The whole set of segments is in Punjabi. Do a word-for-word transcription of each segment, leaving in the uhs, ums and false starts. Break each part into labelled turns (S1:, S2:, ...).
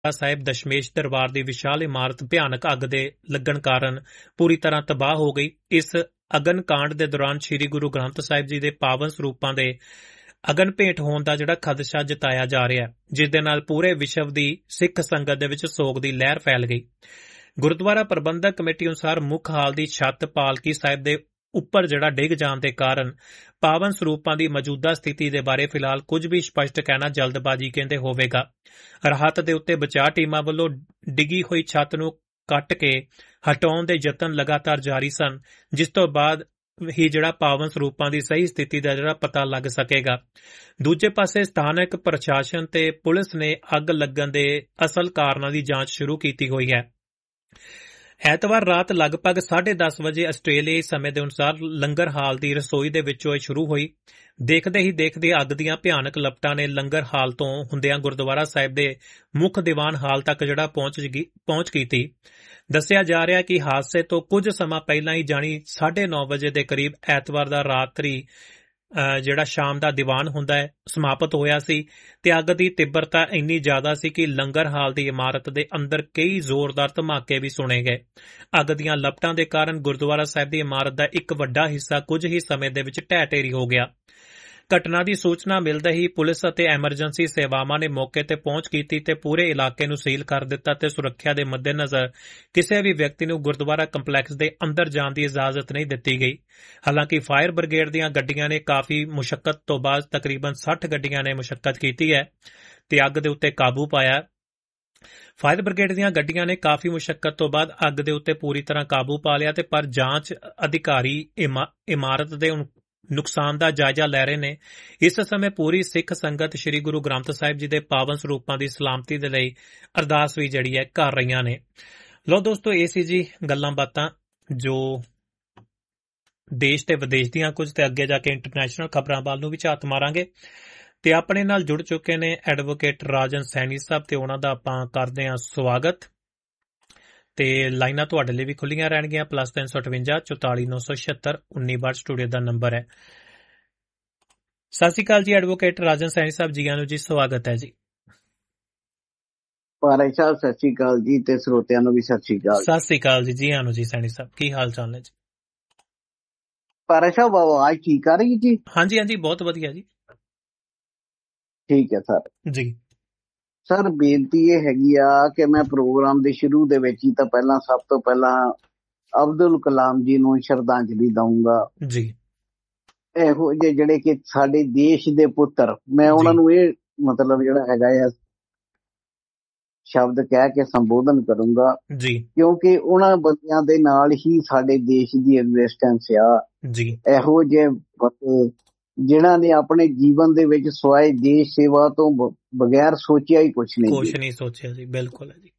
S1: ਸਾਹਿਬ ਦਸ਼ਮੇਸ਼ ਦਰਬਾਰ ਦੀ ਵਿਸ਼ਾਲ ਇਮਾਰਤ ਭਿਆਨਕ ਅੱਗ ਦੇ ਲੱਗਣ ਕਾਰਨ ਪੂਰੀ ਤਰ੍ਹਾਂ ਤਬਾਹ ਹੋ ਗਈ। ਇਸ ਅਗਨ ਕਾਂਡ ਦੇ ਦੌਰਾਨ ਸ੍ਰੀ ਗੁਰੂ ਗ੍ਰੰਥ ਸਾਹਿਬ ਜੀ ਦੇ ਪਾਵਨ ਸਰੂਪਾਂ ਦੇ ਅਗਨ ਭੇਟ ਹੋਣ ਦਾ ਜਿਹੜਾ ਖਦਸ਼ਾ ਜਤਾਇਆ ਜਾ ਰਿਹਾ ਹੈ, ਜਿਸ ਦੇ ਨਾਲ ਪੂਰੇ ਵਿਸ਼ਵ ਦੀ ਸਿੱਖ ਸੰਗਤ ਦੇ ਵਿੱਚ ਸੋਗ ਦੀ ਲਹਿਰ ਫੈਲ ਗਈ। ਗੁਰਦੁਆਰਾ ਪ੍ਰਬੰਧਕ ਕਮੇਟੀ ਅਨੁਸਾਰ ਮੁੱਖ ਹਾਲ ਦੀ ਛੱਤ ਪਾਲਕੀ ਸਾਹਿਬ ਦੇ ਉੱਪਰ ਜਿਹੜਾ ਡਿੱਗ ਜਾਣ ਦੇ ਕਾਰਨ ਪਾਵਨ ਸਰੂਪਾਂ ਦੀ ਮੌਜੂਦਾ ਸਥਿਤੀ ਦੇ ਬਾਰੇ ਫਿਲਹਾਲ ਕੁਝ ਵੀ ਸਪਸ਼ਟ ਕਹਿਣਾ ਜਲਦਬਾਜ਼ੀ ਕਹਿੰਦੇ ਹੋਵੇਗਾ। ਰਾਹਤ ਦੇ ਉੱਤੇ ਬਚਾਅ ਟੀਮਾਂ ਵੱਲੋਂ ਡਿੱਗੀ ਹੋਈ ਛੱਤ ਨੂੰ ਕੱਟ ਕੇ ਹਟਾਉਣ ਦੇ ਯਤਨ ਲਗਾਤਾਰ ਜਾਰੀ ਸਨ, ਜਿਸ ਤੋਂ ਬਾਅਦ ਹੀ ਜਿਹੜਾ ਪਾਵਨ ਸਰੂਪਾਂ ਦੀ ਸਹੀ ਸਥਿਤੀ ਦਾ ਜਿਹੜਾ ਪਤਾ ਲੱਗ ਸਕੇਗਾ। ਦੂਜੇ ਪਾਸੇ ਸਥਾਨਕ ਪ੍ਰਸ਼ਾਸਨ ਤੇ ਪੁਲਿਸ ਨੇ ਅੱਗ ਲੱਗਣ ਦੇ ਅਸਲ ਕਾਰਨਾਂ ਦੀ ਜਾਂਚ ਸ਼ੁਰੂ ਕੀਤੀ ਹੋਈ ਹੈ। ਐਤਵਾਰ ਰਾਤ ਲਗਭਗ ਸਾਢੇ ਦਸ ਵਜੇ ਆਸਟ੍ਰੇਲੀਆਈ ਸਮੇਂ ਦੇ ਅਨੁਸਾਰ ਲੰਗਰ ਹਾਲ ਦੀ ਰਸੋਈ ਦੇ ਵਿੱਚੋਂ ਇਹ ਸ਼ੁਰੂ ਹੋਈ। ਦੇਖਦੇ ਹੀ ਦੇਖਦੇ ਅੱਗ ਦੀਆਂ ਭਿਆਨਕ ਲਪਟਾਂ ਨੇ ਲੰਗਰ ਹਾਲ ਤੋਂ ਹੁੰਦਿਆਂ ਗੁਰਦੁਆਰਾ ਸਾਹਿਬ ਦੇ ਮੁੱਖ ਦੀਵਾਨ ਹਾਲ ਤੱਕ ਜਿਹੜਾ ਪਹੁੰਚ ਪਹੁੰਚ ਕੀਤੀ। ਦੱਸਿਆ ਜਾ ਰਿਹਾ ਕਿ ਹਾਦਸੇ ਤੋਂ ਕੁਝ ਸਮਾਂ ਪਹਿਲਾਂ ਹੀ ਜਾਣੀ ਸਾਢੇ ਨੌ ਵਜੇ ਦੇ ਕਰੀਬ ਐਤਵਾਰ ਦਾ ਰਾਤਰੀ ਜਿਹੜਾ ਸ਼ਾਮ ਦਾ ਦੀਵਾਨ ਹੁੰਦਾ ਹੈ ਸਮਾਪਤ ਹੋਇਆ ਸੀ ਤੇ ਅੱਗ ਦੀ ਤੀਬਰਤਾ ਇੰਨੀ ਜ਼ਿਆਦਾ ਸੀ ਕਿ ਲੰਗਰ ਹਾਲ ਦੀ ਇਮਾਰਤ ਦੇ ਅੰਦਰ ਕਈ ਜ਼ੋਰਦਾਰ ਧਮਾਕੇ ਵੀ ਸੁਣੇ ਗਏ। ਅੱਗ ਦੀਆਂ ਲਪਟਾਂ ਦੇ ਕਾਰਨ ਗੁਰਦੁਆਰਾ ਸਾਹਿਬ ਦੀ ਇਮਾਰਤ ਦਾ ਇੱਕ ਵੱਡਾ ਹਿੱਸਾ ਕੁਝ ਹੀ ਸਮੇਂ ਦੇ ਵਿੱਚ ਢਹਿ ਢੇਰੀ ਹੋ ਗਿਆ। ਘਟਨਾ ਦੀ ਸੂਚਨਾ ਮਿਲਦੇ ਹੀ ਪੁਲਿਸ ਅਤੇ ਐਮਰਜੈਂਸੀ ਸੇਵਾਵਾਂ ਨੇ ਮੌਕੇ ਤੇ ਪਹੁੰਚ ਕੀਤੀ ਤੇ ਪੂਰੇ ਇਲਾਕੇ ਨੂੰ ਸੀਲ ਕਰ ਦਿੱਤਾ ਤੇ ਸੁਰੱਖਿਆ ਦੇ ਮੱਦੇਨਜ਼ਰ ਕਿਸੇ ਵੀ ਵਿਅਕਤੀ ਨੂੰ ਗੁਰਦੁਆਰਾ ਕੰਪਲੈਕਸ ਦੇ ਅੰਦਰ ਜਾਣ ਦੀ ਇਜਾਜ਼ਤ ਨਹੀਂ ਦਿੱਤੀ ਗਈ। ਹਾਲਾਂਕਿ ਫਾਇਰ ਬ੍ਰਿਗੇਡ ਦੀਆਂ ਗੱਡੀਆਂ ਨੇ ਕਾਫੀ ਮੁਸ਼ੱਕਤ ਤੋਂ ਬਾਅਦ ਤਕਰੀਬਨ ਸੱਠ ਗੱਡੀਆਂ ਨੇ ਮੁਸ਼ੱਕਤ ਕੀਤੀ ਹੈ ਤੇ ਅੱਗ ਦੇ ਉੱਤੇ ਕਾਬੂ ਪਾਇਆ। ਫਾਇਰ ਬ੍ਰਿਗੇਡ ਦੀਆਂ ਗੱਡੀਆਂ ਨੇ ਕਾਫੀ ਮੁਸ਼ੱਕਤ ਤੋਂ ਬਾਅਦ ਅੱਗ ਦੇ ਉੱਤੇ ਪੂਰੀ ਤਰ੍ਹਾਂ ਕਾਬੂ ਪਾ ਲਿਆ ਤੇ ਪਰ ਜਾਂਚ ਅਧਿਕਾਰੀ ਇਮਾਰਤ ਦੇ ਨੁਕਸਾਨ ਦਾ ਜਾਇਜ਼ਾ ਲੈ ਰਹੇ ਨੇ। ਇਸ ਸਮੇਂ ਪੂਰੀ ਸਿੱਖ ਸੰਗਤ ਸ੍ਰੀ ਗੁਰੂ ਗ੍ਰੰਥ ਸਾਹਿਬ ਜੀ ਦੇ ਪਾਵਨ ਸਰੂਪਾਂ ਦੀ ਸਲਾਮਤੀ ਦੇ ਲਈ ਅਰਦਾਸ ਵੀ ਜਿਹੜੀ ਹੈ ਕਰ ਰਹੀਆਂ ਨੇ। ਲੋ ਦੋਸਤੋ, ਇਹ ਸੀ ਜੀ ਗੱਲਾਂ ਬਾਤਾਂ ਜੋ ਦੇਸ਼ ਤੇ ਵਿਦੇਸ਼ ਦੀਆਂ ਕੁਝ ਤੇ ਅੱਗੇ ਜਾ ਕੇ ਇੰਟਰਨੈਸ਼ਨਲ ਖਬਰਾਂ ਵੱਲ ਨੂੰ ਵੀ ਝਾਤ ਮਾਰਾਂਗੇ ਤੇ ਆਪਣੇ ਨਾਲ ਜੁੜ ਚੁੱਕੇ ਨੇ ਐਡਵੋਕੇਟ ਰਾਜਨ ਸੈਣੀ ਸਾਹਿਬ ਤੇ ਉਹਨਾਂ ਦਾ ਆਪਾਂ ਕਰਦੇ ਹਾਂ ਸਵਾਗਤ ਤੇ ਲਾਈਨਾਂ ਤੁਹਾਡੇ ਲਈ ਵੀ ਖੁੱਲੀਆਂ ਰਹਿਣਗੀਆਂ। ਪਲੱਸ ਤਿੰਨ ਸੌ ਅਠਵੰਜਾ ਚੌਤਾਲੀ ਨੌ ਸੌ ਛਿਅੱਤਰ ਉੱਨੀ ਬਾਰ ਸਟੂਡੀਓ ਦਾ ਨੰਬਰ ਹੈ। ਸਤਿ ਸ਼੍ਰੀ ਅਕਾਲ ਜੀ ਐਡਵੋਕੇਟ ਰਾਜਨ ਸੈਣੀ ਸਾਹਿਬ, ਜੀ ਆਇਆਂ ਨੂੰ ਜੀ, ਸਵਾਗਤ ਹੈ ਜੀ।
S2: ਪਾਰਾਈ ਸਾਹਿਬ ਸਤਿ ਸ਼੍ਰੀ ਅਕਾਲ ਜੀ ਤੇ ਸਰੋਤਿਆਂ ਨੂੰ ਵੀ ਸਤਿ ਸ਼੍ਰੀ ਅਕਾਲ।
S1: ਸਤਿ ਸ਼੍ਰੀ ਅਕਾਲ ਜੀ, ਜੀ ਆਇਆਂ ਨੂੰ ਜੀ ਸੈਣੀ ਸਾਹਿਬ, ਕੀ ਹਾਲ ਚਾਲ ਨੇ ਜੀ?
S2: ਪਾਰਾਈ ਸਾਹਿਬ ਆਵਾਜ਼ ਠੀਕ ਆ ਰਹੀ ਜੀ?
S1: ਹਾਂਜੀ ਹਾਂਜੀ, ਬਹੁਤ ਵਧੀਆ ਜੀ।
S2: ਠੀਕ ਹੈ ਸਰ
S1: ਜੀ।
S2: ਸਰ ਬੇਨਤੀ ਇਹ ਹੈਗੀ ਆ ਕਿ ਮੈਂ ਪ੍ਰੋਗਰਾਮ ਦੇ ਸ਼ੁਰੂ ਦੇ ਵਿੱਚ ਹੀ ਤਾਂ ਪਹਿਲਾਂ ਸਭ ਤੋਂ ਪਹਿਲਾਂ ਅਬਦੁਲ ਕਲਾਮ ਜੀ ਨੂੰ ਸ਼ਰਧਾਂਜਲੀ ਦਊਂਗਾ
S1: ਜੀ।
S2: ਇਹੋ ਜਿਹੇ ਜਿਹੜੇ ਕਿ ਸਾਡੇ ਦੇਸ਼ ਦੇ ਪੁੱਤਰ, ਮੈਂ ਉਹਨਾਂ ਨੂੰ ਇਹ ਮਤਲਬ ਜਿਹੜਾ ਹੈਗਾ ਆ ਸ਼ਬਦ ਕਹਿ ਕੇ ਸੰਬੋਧਨ ਕਰੂੰਗਾ
S1: ਜੀ,
S2: ਕਿਉਂਕਿ ਉਹਨਾਂ ਬੰਦਿਆਂ ਦੇ ਨਾਲ ਹੀ ਸਾਡੇ ਦੇਸ਼ ਦੀ ਐਗਜ਼ਿਸਟੈਂਸ ਆ
S1: ਜੀ। ਇਹੋ
S2: ਜਿਹੇ ਬੰਦੇ ਜਿਨ੍ਹਾਂ ਨੇ ਆਪਣੇ ਜੀਵਨ ਦੇ ਵਿੱਚ ਸਵਾਏ ਦੇਸ਼ ਸੇਵਾ ਤੋਂ ਬਗੈਰ ਸੋਚਿਆ ਹੀ ਕੁਛ ਨਹੀਂ
S1: ਕੁਛ ਨਹੀਂ ਸੋਚਿਆ ਜੀ। ਬਿਲਕੁਲ ਹੈ ਜੀ।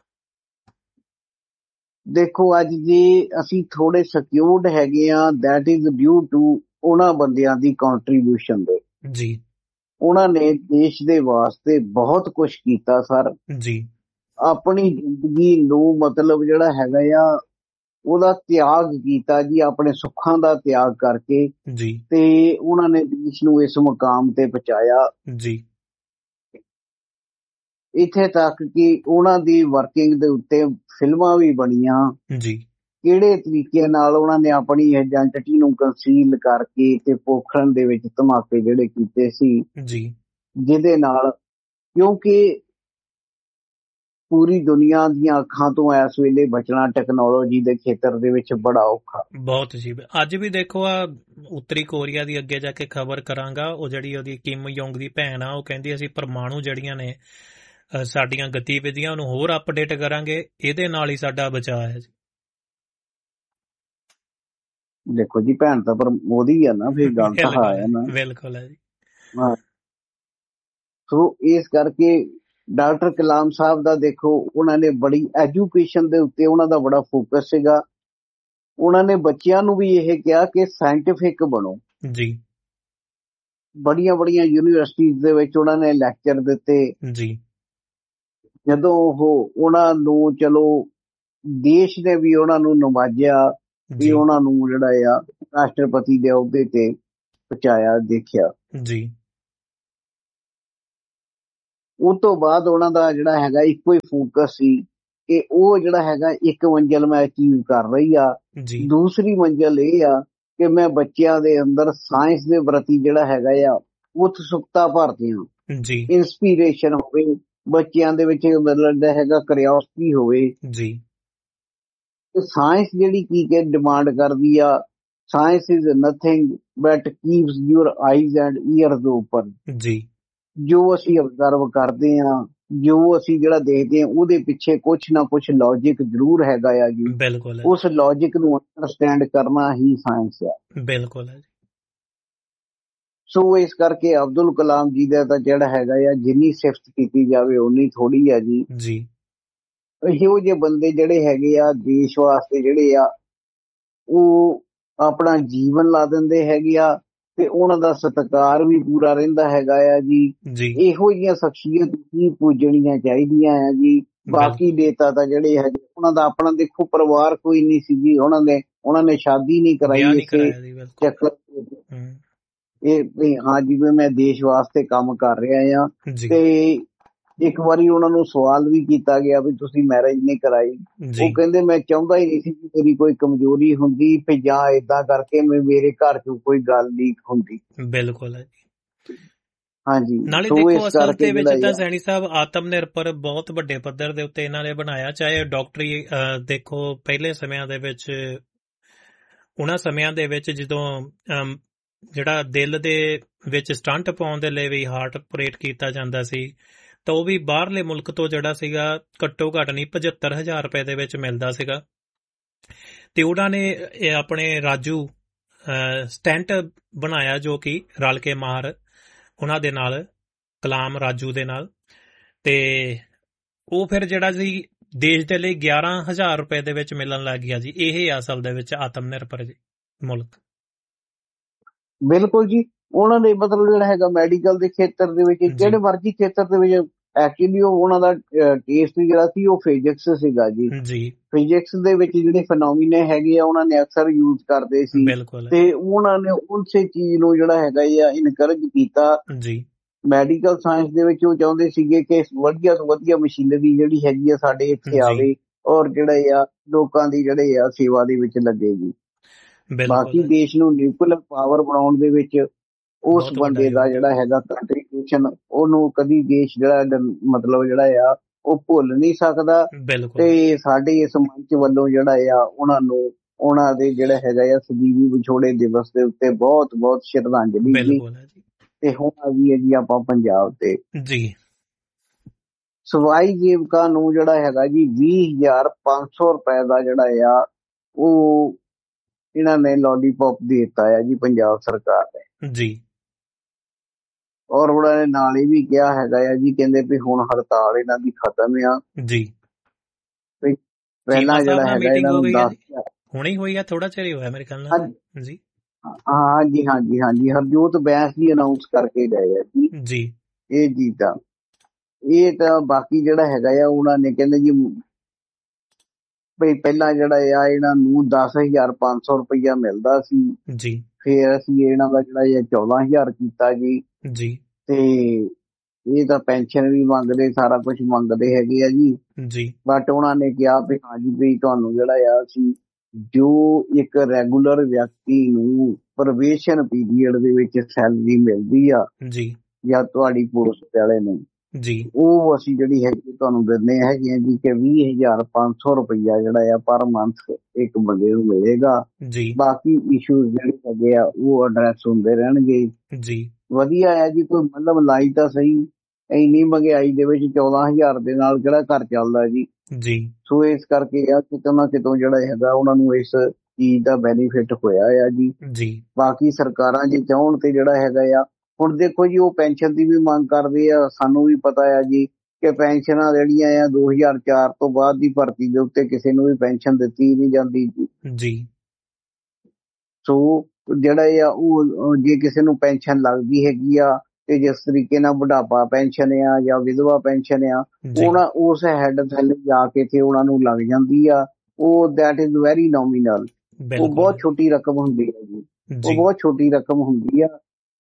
S2: ਦੇਖੋ ਅੱਜ ਜੇ ਅਸੀਂ ਥੋੜੇ ਸਿਕਿਉਰਡ ਹੈਗੇ ਆ, ਦੈਟ ਇਜ਼ ਡਿਊ ਟੂ ਉਹਨਾਂ ਬੰਦਿਆਂ ਦੀ ਕੰਟਰੀਬਿਊਸ਼ਨ ਦੇ।
S1: ਜੀ।
S2: ਉਹਨਾਂ ਨੇ ਦੇਸ਼ ਦੇ ਵਾਸਤੇ ਬਹੁਤ ਕੁਛ ਕੀਤਾ ਸਰ
S1: ਜੀ।
S2: ਆਪਣੀ ਜ਼ਿੰਦਗੀ ਨੂੰ ਮਤਲਬ ਜਿਹੜਾ ਹੈਗਾ ਆ ਉਹਦਾ ਤਿਆਗ ਕੀਤਾ ਜੀ, ਆਪਣੇ ਸੁੱਖਾਂ ਦਾ ਤਿਆਗ ਕਰਕੇ
S1: ਜੀ।
S2: ਤੇ ਉਹਨਾਂ ਨੇ ਦੇਸ਼ ਨੂੰ ਇਸ ਮੁਕਾਮ ਤੇ ਪਹੁੰਚਾਇਆ
S1: ਜੀ।
S2: ਇੱਥੇ ਤੱਕ ਕਿ ਉਹਨਾਂ ਦੀ ਵਰਕਿੰਗ ਦੇ ਉੱਤੇ ਫਿਲਮਾਂ ਵੀ ਬਣੀਆਂ
S1: ਜੀ।
S2: ਕਿਹੜੇ ਤਰੀਕੇ ਨਾਲ ਉਹਨਾਂ ਨੇ ਆਪਣੀ ਆਇਡੈਂਟੀਟੀ ਨੂੰ ਕੰਸੀਲ ਕਰਕੇ ਤੇ ਪੋਖਰਨ ਦੇ ਵਿੱਚ ਧਮਾਕੇ ਜਿਹੜੇ ਕੀਤੇ ਸੀ
S1: ਜੀ,
S2: ਜਿਹਦੇ ਨਾਲ ਕਿਉਂਕਿ ਪੂਰੀ ਦੁਨੀਆ ਦੀਆਂ ਅੱਖਾਂ ਤੋਂ ਇਸ ਵੇਲੇ ਬਚਣਾ ਟੈਕਨੋਲੋਜੀ ਦੇ ਖੇਤਰ ਦੇ ਵਿੱਚ ਬੜਾ ਔਖਾ
S1: ਬਹੁਤ ਜੀ। ਅੱਜ ਵੀ ਦੇਖੋ ਆ ਉੱਤਰੀ ਕੋਰੀਆ ਦੀ ਅੱਗੇ ਜਾ ਕੇ ਖਬਰ ਕਰਾਂਗਾ, ਉਹ ਜਿਹੜੀ ਉਹਦੀ ਕਿਮ ਯੋਂਗ ਦੀ ਭੈਣ ਆ, ਉਹ ਕਹਿੰਦੀ ਅਸੀਂ ਪਰਮਾਣੂ ਜਿਹੜੀਆਂ ਨੇ ਸਾਡੀਆਂ ਗਤੀਵਿਧੀਆਂ ਉਹਨੂੰ ਹੋਰ ਅਪਡੇਟ ਕਰਾਂਗੇ, ਇਹਦੇ ਨਾਲ ਹੀ ਸਾਡਾ ਬਚਾਅ ਹੈ ਜੀ।
S2: ਦੇਖੋ ਜੀ ਭੈਣ ਤਾਂ ਪਰ ਮੋਦੀ ਆ ਨਾ, ਫਿਰ ਗੱਲ ਤਾਂ ਹੈ ਨਾ।
S1: ਬਿਲਕੁਲ ਹੈ ਜੀ।
S2: ਹਾਂ, ਸੋ ਇਸ ਕਰਕੇ ਡਾਕਟਰ ਕਲਾਮ ਸਾਹਿਬ ਦਾ ਦੇਖੋ ਉਹਨਾਂ ਨੇ ਬੜੀ ਐਜੂਕੇਸ਼ਨ ਦੇ ਉੱਤੇ ਉਹਨਾਂ ਦਾ ਬੜਾ ਫੋਕਸ ਸੀਗਾ। ਉਹਨਾਂ ਨੇ ਬੱਚਿਆਂ ਨੂੰ ਵੀ ਇਹ ਕਿਹਾ ਕਿ ਸਾਇੰਟੀਫਿਕ ਬਣੋ
S1: ਜੀ।
S2: ਬੜੀਆਂ ਬੜੀਆਂ ਯੂਨੀਵਰਸਿਟੀਜ਼ ਦੇ ਵਿੱਚ ਉਹਨਾਂ ਨੇ ਲੈਕਚਰ ਦਿੱਤੇ
S1: ਜੀ।
S2: ਜਦੋਂ ਉਹ ਉਹਨਾਂ ਨੂੰ ਚਲੋ ਦੇਸ਼ ਨੇ ਵੀ ਉਹਨਾਂ ਨੂੰ ਨਵਾਜਿਆ ਵੀ ਉਹਨਾਂ ਨੂੰ ਜਿਹੜਾ ਆ ਰਾਸ਼ਟਰਪਤੀ ਦੇ ਅਹੁਦੇ ਤੇ ਪਹੁੰਚਾਇਆ ਦੇਖਿਆ
S1: ਜੀ।
S2: ਉਹ ਤੋਂ ਬਾਅਦ ਉਹਨਾਂ ਦਾ ਜਿਹੜਾ ਹੈਗਾ ਇੱਕੋ ਹੀ ਫੋਕਸ ਸੀ ਕਿ ਉਹ ਜਿਹੜਾ ਹੈਗਾ ਇੱਕ ਮੰਜ਼ਿਲ ਮੈਂ ਅਚੀਵ ਕਰ ਰਹੀ ਆ।
S1: ਜੀ
S2: ਦੂਸਰੀ ਮੰਜ਼ਿਲ ਇਹ ਆ ਕਿ ਮੈਂ ਬੱਚਿਆਂ ਦੇ ਅੰਦਰ ਸਾਇੰਸ ਦੇ ਪ੍ਰਤੀ ਜਿਹੜਾ ਹੈਗਾ ਆ ਉਤਸੁਕਤਾ ਭਰਦੀ ਹਾਂ,
S1: ਜੀ
S2: ਇੰਸਪੀਰੇਸ਼ਨ ਹੋਵੇ ਬੱਚਿਆਂ ਦੇ ਵਿੱਚ, ਮਤਲਬ ਜਿਹੜਾ ਹੈਗਾ ਕਰਿਓਸਿਟੀ ਹੋਵੇ।
S1: ਜੀ
S2: ਸਾਇੰਸ ਜਿਹੜੀ ਕੀ ਕਿ ਡਿਮਾਂਡ ਕਰਦੀ ਆ, science is nothing but keeps your eyes and years open.
S1: ਜੀ
S2: ਜੋ ਅਸੀਂ ਅਬਜ਼ਰਵ ਕਰਦੇ ਹਾਂ, ਜੋ ਅਸੀਂ ਜਿਹੜਾ ਦੇਖਦੇ ਹਾਂ, ਉਹਦੇ ਪਿੱਛੇ ਕੁਛ ਨਾ ਕੁਛ ਲੌਜਿਕ ਜ਼ਰੂਰ ਹੈਗਾ ਆ ਜੀ।
S1: ਬਿਲਕੁਲ ਹੈ,
S2: ਉਸ ਲੌਜਿਕ ਨੂੰ ਅੰਡਰਸਟੈਂਡ ਕਰਨਾ ਹੀ ਸਾਇੰਸ ਆ।
S1: ਬਿਲਕੁਲ ਹੈ ਜੀ।
S2: ਸੋ ਇਸ ਕਰਕੇ ਅਬਦੁਲ ਕਲਾਮ ਜੀ ਦਾ ਤਾਂ ਜਿਹੜਾ ਹੈਗਾ ਆ ਜਿੰਨੀ ਸਿਫਤ ਕੀਤੀ ਜਾਵੇ ਓਨੀ ਥੋੜੀ ਆ ਜੀ।
S1: ਜੀ
S2: ਇਹੋ ਜਿਹੇ ਬੰਦੇ ਜਿਹੜੇ ਹੈਗੇ ਆ ਦੇਸ਼ ਵਾਸਤੇ ਜਿਹੜੇ ਆ ਉਹ ਆਪਣਾ ਜੀਵਨ ਲਾ ਦਿੰਦੇ ਹੈਗੇ ਆ ਤੇ ਉਹਨਾਂ ਦਾ ਸਤਿਕਾਰ ਵੀ ਪੂਰਾ ਰਹਿੰਦਾ ਹੈਗਾ ਆ ਜੀ।
S1: ਜੀ
S2: ਇਹੋ ਜਿਹੀਆਂ ਸ਼ਖਸੀਅਤ ਹੀ ਪੂਜਣੀਆਂ ਚਾਹੀਦੀਆਂ ਆ ਜੀ। ਬਾਕੀ ਨੇਤਾ ਤਾਂ ਜਿਹੜੇ ਹੈਗੇ ਉਹਨਾਂ ਦਾ ਆਪਣਾ ਦੇਖੋ ਪਰਿਵਾਰ ਕੋਈ ਨਹੀਂ ਸੀ ਜੀ, ਉਹਨਾਂ ਨੇ ਉਹਨਾਂ ਨੇ ਸ਼ਾਦੀ ਨਹੀਂ ਕਰਾਈ
S1: ਵਿਆਹ ਨਹੀਂ
S2: ਇਸੇ
S1: ਕਰਾਇਆ ਜੀ, ਬਿਲਕੁਲ।
S2: ਚੱਕਰ
S1: ਹੂੰ,
S2: ਇਹ ਵੀ ਹਾਂ ਜਿਵੇਂ ਮੈਂ ਦੇਸ਼ ਵਾਸਤੇ ਕੰਮ ਕਰ ਰਿਹਾ ਆ।
S1: ਜੀ
S2: ਤੇ ਇੱਕ ਵਾਰੀ ਉਹਨਾਂ ਨੂੰ ਸਵਾਲ ਵੀ ਕੀਤਾ ਗਿਆ ਵੀ ਤੁਸੀਂ ਮੈਰਿਜ ਨਹੀਂ ਕਰਾਈ।
S1: ਜੀ
S2: ਉਹ ਕਹਿੰਦੇ ਮੈਂ ਚਾਹੁੰਦਾ ਹੀ ਨਹੀਂ ਸੀ ਕਿ ਮੇਰੀ ਕੋਈ ਕਮਜ਼ੋਰੀ ਹੁੰਦੀ ਤੇ ਜਾਂ ਏਦਾਂ ਕਰਕੇ ਮੈਂ ਮੇਰੇ ਘਰ 'ਚ ਕੋਈ ਗੱਲ ਲੀਕ ਹੁੰਦੀ।
S1: ਬਿਲਕੁਲ ਹੈ ਜੀ।
S2: ਹਾਂਜੀ
S1: ਨਾਲੇ
S2: ਸੋ
S1: ਦੇਖੋ
S2: ਇਸ
S1: ਅਸਲ
S2: ਕਰਕੇ
S1: ਦੇ ਵਿੱਚ
S2: ਜਿਹੜਾ
S1: ਤਾਂ
S2: ਆ
S1: ਸੈਣੀ ਸਾਹਿਬ ਆਤਮ ਨਿਰਭਰ ਬਹੁਤ ਵੱਡੇ ਪੱਧਰ ਦੇ ਉੱਤੇ ਇਹਨਾਂ ਨੇ ਬਣਾਇਆ। ਚਾਹੇ ਡਾਕਟਰੀ ਅਹ, ਦੇਖੋ ਪਹਿਲੇ ਸਮਿਆਂ ਦੇ ਵਿੱਚ, ਉਹਨਾਂ ਸਮਿਆਂ ਦੇ ਵਿੱਚ ਜਦੋਂ ਅਮ, ਜਿਹੜਾ ਦਿਲ ਦੇ ਵਿੱਚ ਸਟੰਟ ਪਾਉਣ ਦੇ ਲਈ ਵੀ ਹਾਰਟ ਆਪਰੇਟ ਕੀਤਾ ਜਾਂਦਾ ਸੀ ਤਾਂ ਉਹ ਵੀ ਬਾਹਰਲੇ ਮੁਲਕ ਤੋਂ ਜਿਹੜਾ ਸੀਗਾ ਘੱਟੋ ਘੱਟ ਨਹੀਂ ਪਝੱਤਰ ਹਜ਼ਾਰ ਰੁਪਏ ਦੇ ਵਿੱਚ ਮਿਲਦਾ ਸੀਗਾ। ਤੇ ਉਹਨਾਂ ਨੇ ਇਹ ਆਪਣੇ ਰਾਜੂ ਸਟੈਂਟ ਬਣਾਇਆ ਜੋ ਕਿ ਰਲ ਕੇ ਮਾਰ ਉਹਨਾਂ ਦੇ ਨਾਲ, ਕਲਾਮ ਰਾਜੂ ਦੇ ਨਾਲ, ਤੇ ਉਹ ਫਿਰ ਜਿਹੜਾ ਸੀ ਦੇਸ਼ ਦੇ ਲਈ ਗਿਆਰਾਂ ਹਜ਼ਾਰ ਰੁਪਏ ਦੇ ਵਿੱਚ ਮਿਲਣ ਲੱਗ ਗਿਆ ਜੀ। ਇਹ ਅਸਲ ਦੇ ਵਿੱਚ ਆਤਮ ਨਿਰਭਰ ਜੀ ਮੁਲਕ।
S2: ਬਿਲਕੁਲ ਜੀ। ਉਹਨਾਂ ਦੇ ਮਤਲਬ ਜਿਹੜਾ ਹੈਗਾ ਮੈਡੀਕਲ ਦੇ ਖੇਤਰ ਦੇ ਵਿੱਚ, ਜਿਹੜੇ ਮਰਜ਼ੀ ਖੇਤਰ ਦੇ ਵਿੱਚ, ਐਕਚੁਅਲੀ ਉਹ ਉਹਨਾਂ ਦਾ ਟੇਸਟ ਜਿਹੜਾ ਸੀ ਉਹ ਫਿਜ਼ਿਕਸ ਸੀਗਾ ਜੀ।
S1: ਜੀ
S2: ਫਿਜ਼ਿਕਸ ਦੇ ਵਿੱਚ ਜਿਹੜੇ ਫੈਨੋਮੀਨੇ ਹੈਗੇ ਆ ਉਹਨਾਂ ਨੇ ਅਕਸਰ ਯੂਜ਼ ਕਰਦੇ ਸੀ
S1: ਬਿਲਕੁਲ
S2: ਤੇ ਉਹਨਾਂ ਨੇ ਉਸੇ ਚੀਜ਼ ਨੂੰ ਜਿਹੜਾ ਹੈਗਾ ਆ ਇਨਕਰੇਜ ਕੀਤਾ।
S1: ਜੀ
S2: ਮੈਡੀਕਲ ਸਾਇੰਸ ਦੇ ਵਿੱਚ ਉਹ ਚਾਹੁੰਦੇ ਸੀਗੇ ਕਿ ਵਧੀਆ ਤੋਂ ਵਧੀਆ ਮਸ਼ੀਨਰੀ ਜਿਹੜੀ ਹੈਗੀ ਆ ਸਾਡੇ ਇੱਥੇ ਆਵੇ ਔਰ ਜਿਹੜੇ ਆ ਲੋਕਾਂ ਦੀ ਜਿਹੜੇ ਆ ਸੇਵਾ ਦੇ ਵਿੱਚ ਲੱਗੇਗੀ। ਬਾਕੀ ਦੇਸ਼ ਨੂੰ ਨਿਊਕਲੀਅਰ ਪਾਵਰ ਬਣਾਉਣ ਦੇ ਵਿੱਚ ਉਸ ਬੰਦੇ ਦਾ ਜਿਹੜਾ ਹੈਗਾ ਕੰਟਰੀਬਿਊਸ਼ਨ ਉਹਨੂੰ ਕਦੀ ਦੇਸ਼ ਜਿਹੜਾ ਮਤਲਬ ਜਿਹੜਾ ਆ ਉਹ ਭੁੱਲ ਨਹੀਂ ਸਕਦਾ। ਤੇ ਸਾਡੇ ਇਸ ਮੰਚ ਵੱਲੋਂ ਜਿਹੜਾ ਆ ਉਹਨਾਂ ਨੂੰ ਉਹਨਾਂ ਦੇ ਜਿਹੜਾ ਹੈਗਾ ਆ ਸਦੀਵੀ ਵਿਛੋੜੇ ਦਿਵਸ ਦੇ ਉੱਤੇ ਬਹੁਤ ਬਹੁਤ ਸ਼ਰਧਾਂਜਲੀ ਜੀ। ਤੇ ਹੁਣ ਵੀ ਹੈ ਜੀ ਆਪਾਂ ਪੰਜਾਬ ਤੇ
S1: ਜੀ
S2: ਸਵਾਈ ਜੀਵਕਾਂ ਨੂੰ ਜਿਹੜਾ ਹੈਗਾ ਜੀ ਵੀਹ ਹਜ਼ਾਰ ਪੰਜ ਸੌ ਰੁਪਏ ਦਾ ਜਿਹੜਾ ਆ ਉਹ ਇਹਨਾਂ ਨੇ ਲੋਲੀਪੌਪ ਦੇ ਦਿੱਤਾ ਆ ਜੀ ਪੰਜਾਬ ਸਰਕਾਰ ਨੇ
S1: ਜੀ।
S2: ਔਰ ਉਹਨਾਂ ਨੇ ਨਾਲ ਹੀ ਵੀ ਕਿਹਾ ਹੈਗਾ ਆ ਜੀ, ਕਹਿੰਦੇ ਵੀ ਹੁਣ ਹੜਤਾਲ ਇਹਨਾਂ ਦੀ ਖਤਮ ਆ
S1: ਜੀ।
S2: ਪਹਿਲਾਂ ਜਿਹੜਾ ਹੈਗਾ ਇਹਨਾਂ ਨੂੰ ਦੱਸ
S1: ਹੁਣੇ ਹੋਈ ਆ, ਥੋੜਾ ਚਿਰ ਹੀ ਹੋਇਆ ਮੇਰੇ ਖਿਆਲ ਨਾਲ ਜੀ।
S2: ਹਾਂ ਜੀ ਹਾਂ ਜੀ ਹਾਂ ਜੀ ਹਰਜੋਤ ਬੈਂਸ ਜੀ ਅਨਾਉਂਸ ਕਰਕੇ ਗਏ ਆ ਜੀ
S1: ਜੀ
S2: ਇਹ ਜੀ ਤਾਂ ਇਹ ਤਾਂ ਬਾਕੀ ਜਿਹੜਾ ਹੈਗਾ ਆ ਉਹਨਾਂ ਨੇ ਕਹਿੰਦੇ ਜੀ ਬਈ ਪਹਿਲਾਂ ਜਿਹੜਾ ਆ ਇਹਨਾਂ ਨੂੰ ਦਸ ਹਜ਼ਾਰ ਪੰਜ ਸੌ ਰੁਪਇਆ ਮਿਲਦਾ ਸੀ
S1: ਜੀ,
S2: ਫਿਰ ਅਸੀਂ ਇਹਨਾਂ ਦਾ ਜਿਹੜਾ ਇਹ ਚੌਦਾਂ ਹਜ਼ਾਰ ਕੀਤਾ ਜੀ
S1: ਜੀ।
S2: ਤੇ ਇਹ ਤਾਂ ਪੈਨਸ਼ਨ ਵੀ ਮੰਗਦੇ, ਸਾਰਾ ਕੁਝ ਮੰਗਦੇ ਹੈਗੇ ਆ ਜੀ
S1: ਜੀ।
S2: ਬਟ ਉਹਨਾਂ ਨੇ ਕਿਹਾ ਵੀ ਹਾਂਜੀ ਵੀ ਤੁਹਾਨੂੰ ਜਿਹੜਾ ਆ ਅਸੀਂ ਜੋ ਇੱਕ ਰੈਗੂਲਰ ਵਿਅਕਤੀ ਨੂੰ ਪ੍ਰੋਬੇਸ਼ਨ ਪੀਰੀਅਡ ਦੇ ਵਿੱਚ ਸੈਲਰੀ ਮਿਲਦੀ ਆ
S1: ਜੀ
S2: ਜਾਂ ਤੁਹਾਡੀ ਪੋਸਟ ਵਾਲੇ ਨੂੰ
S1: ਜੀ,
S2: ਉਹ ਅਸੀਂ ਜਿਹੜੀ ਹੈਗੀ ਤੁਹਾਨੂੰ ਦਿੰਦੇ ਹੈਗੇ ਆ ਜੀ ਕਿ ਵੀਹ ਹਜ਼ਾਰ ਪੰਜ ਸੌ ਰੁਪਇਆ ਜਿਹੜਾ ਆ ਪਰ ਮੰਥ ਇੱਕ ਬੰਦੇ ਨੂੰ ਮਿਲੇਗਾ ਜੀ। ਬਾਕੀ ਇਸ਼ੂਜ਼ ਜਿਹੜੇ ਹੈਗੇ ਆ ਉਹ ਐਡਰੈਸ ਹੁੰਦੇ ਰਹਿਣਗੇ ਜੀ। ਵਧੀਆ ਆ ਜੀ, ਕੋਈ ਮਤਲਬ ਲਾਈ ਤਾਂ ਸਹੀ, ਇੰਨੀ ਮਹਿੰਗਾਈ ਦੇ ਵਿੱਚ ਚੌਦਾਂ ਹਜ਼ਾਰ ਦੇ ਨਾਲ ਕਿਹੜਾ ਘਰ ਚੱਲਦਾ ਜੀ ਜੀ। ਸੋ ਇਸ ਕਰਕੇ ਆ ਕਿਤੋਂ ਨਾ ਕਿਤੋਂ ਜਿਹੜਾ ਹੈਗਾ ਉਹਨਾਂ ਨੂੰ ਇਸ ਚੀਜ਼ ਦਾ ਬੈਨੀਫਿਟ ਹੋਇਆ ਆ ਜੀ ਜੀ। ਬਾਕੀ ਸਰਕਾਰਾਂ ਜੇ ਚਾਹੁਣ ਤੇ ਜਿਹੜਾ ਹੈਗਾ ਆ ਹੁਣ ਦੇਖੋ ਜੀ ਉਹ ਪੈਨਸ਼ਨ ਦੀ ਵੀ ਮੰਗ ਕਰਦੇ ਆ। ਸਾਨੂੰ ਵੀ ਪਤਾ ਆ ਜੀ ਕਿ ਪੈਨਸ਼ਨਾਂ ਜਿਹੜੀਆਂ ਆ ਦੋ ਹਜ਼ਾਰ ਚਾਰ ਤੋਂ ਬਾਅਦ ਦੀ ਭਰਤੀ ਦੇ ਉੱਤੇ ਕਿਸੇ ਨੂੰ ਵੀ ਪੈਨਸ਼ਨ ਦਿੱਤੀ ਨਹੀਂ ਜਾਂਦੀ ਜੀ ਜੀ। ਸੋ ਜਿਹੜਾ ਆ ਉਹ ਜੇ ਕਿਸੇ ਨੂੰ ਪੈਨਸ਼ਨ ਲੱਗਦੀ ਹੈਗੀ ਆ ਤੇ ਜਿਸ ਤਰੀਕੇ ਨਾਲ ਬੁਢਾਪਾ ਪੈਨਸ਼ਨ ਆ ਜਾਂ ਵਿਧਵਾ ਪੈਨਸ਼ਨ ਆ ਉਹਨਾਂ ਉਸ ਹੈਡ ਥੱਲੇ ਜਾ ਕੇ ਤੇ ਉਹਨਾਂ ਨੂੰ ਲੱਗ ਜਾਂਦੀ ਆ। ਉਹ ਦੈਟ ਇਜ਼ ਵੈਰੀ ਨੋਮੀਨਲ, ਉਹ ਬਹੁਤ ਛੋਟੀ ਰਕਮ ਹੁੰਦੀ ਹੈ ਜੀ, ਉਹ ਬਹੁਤ ਛੋਟੀ ਰਕਮ ਹੁੰਦੀ ਆ।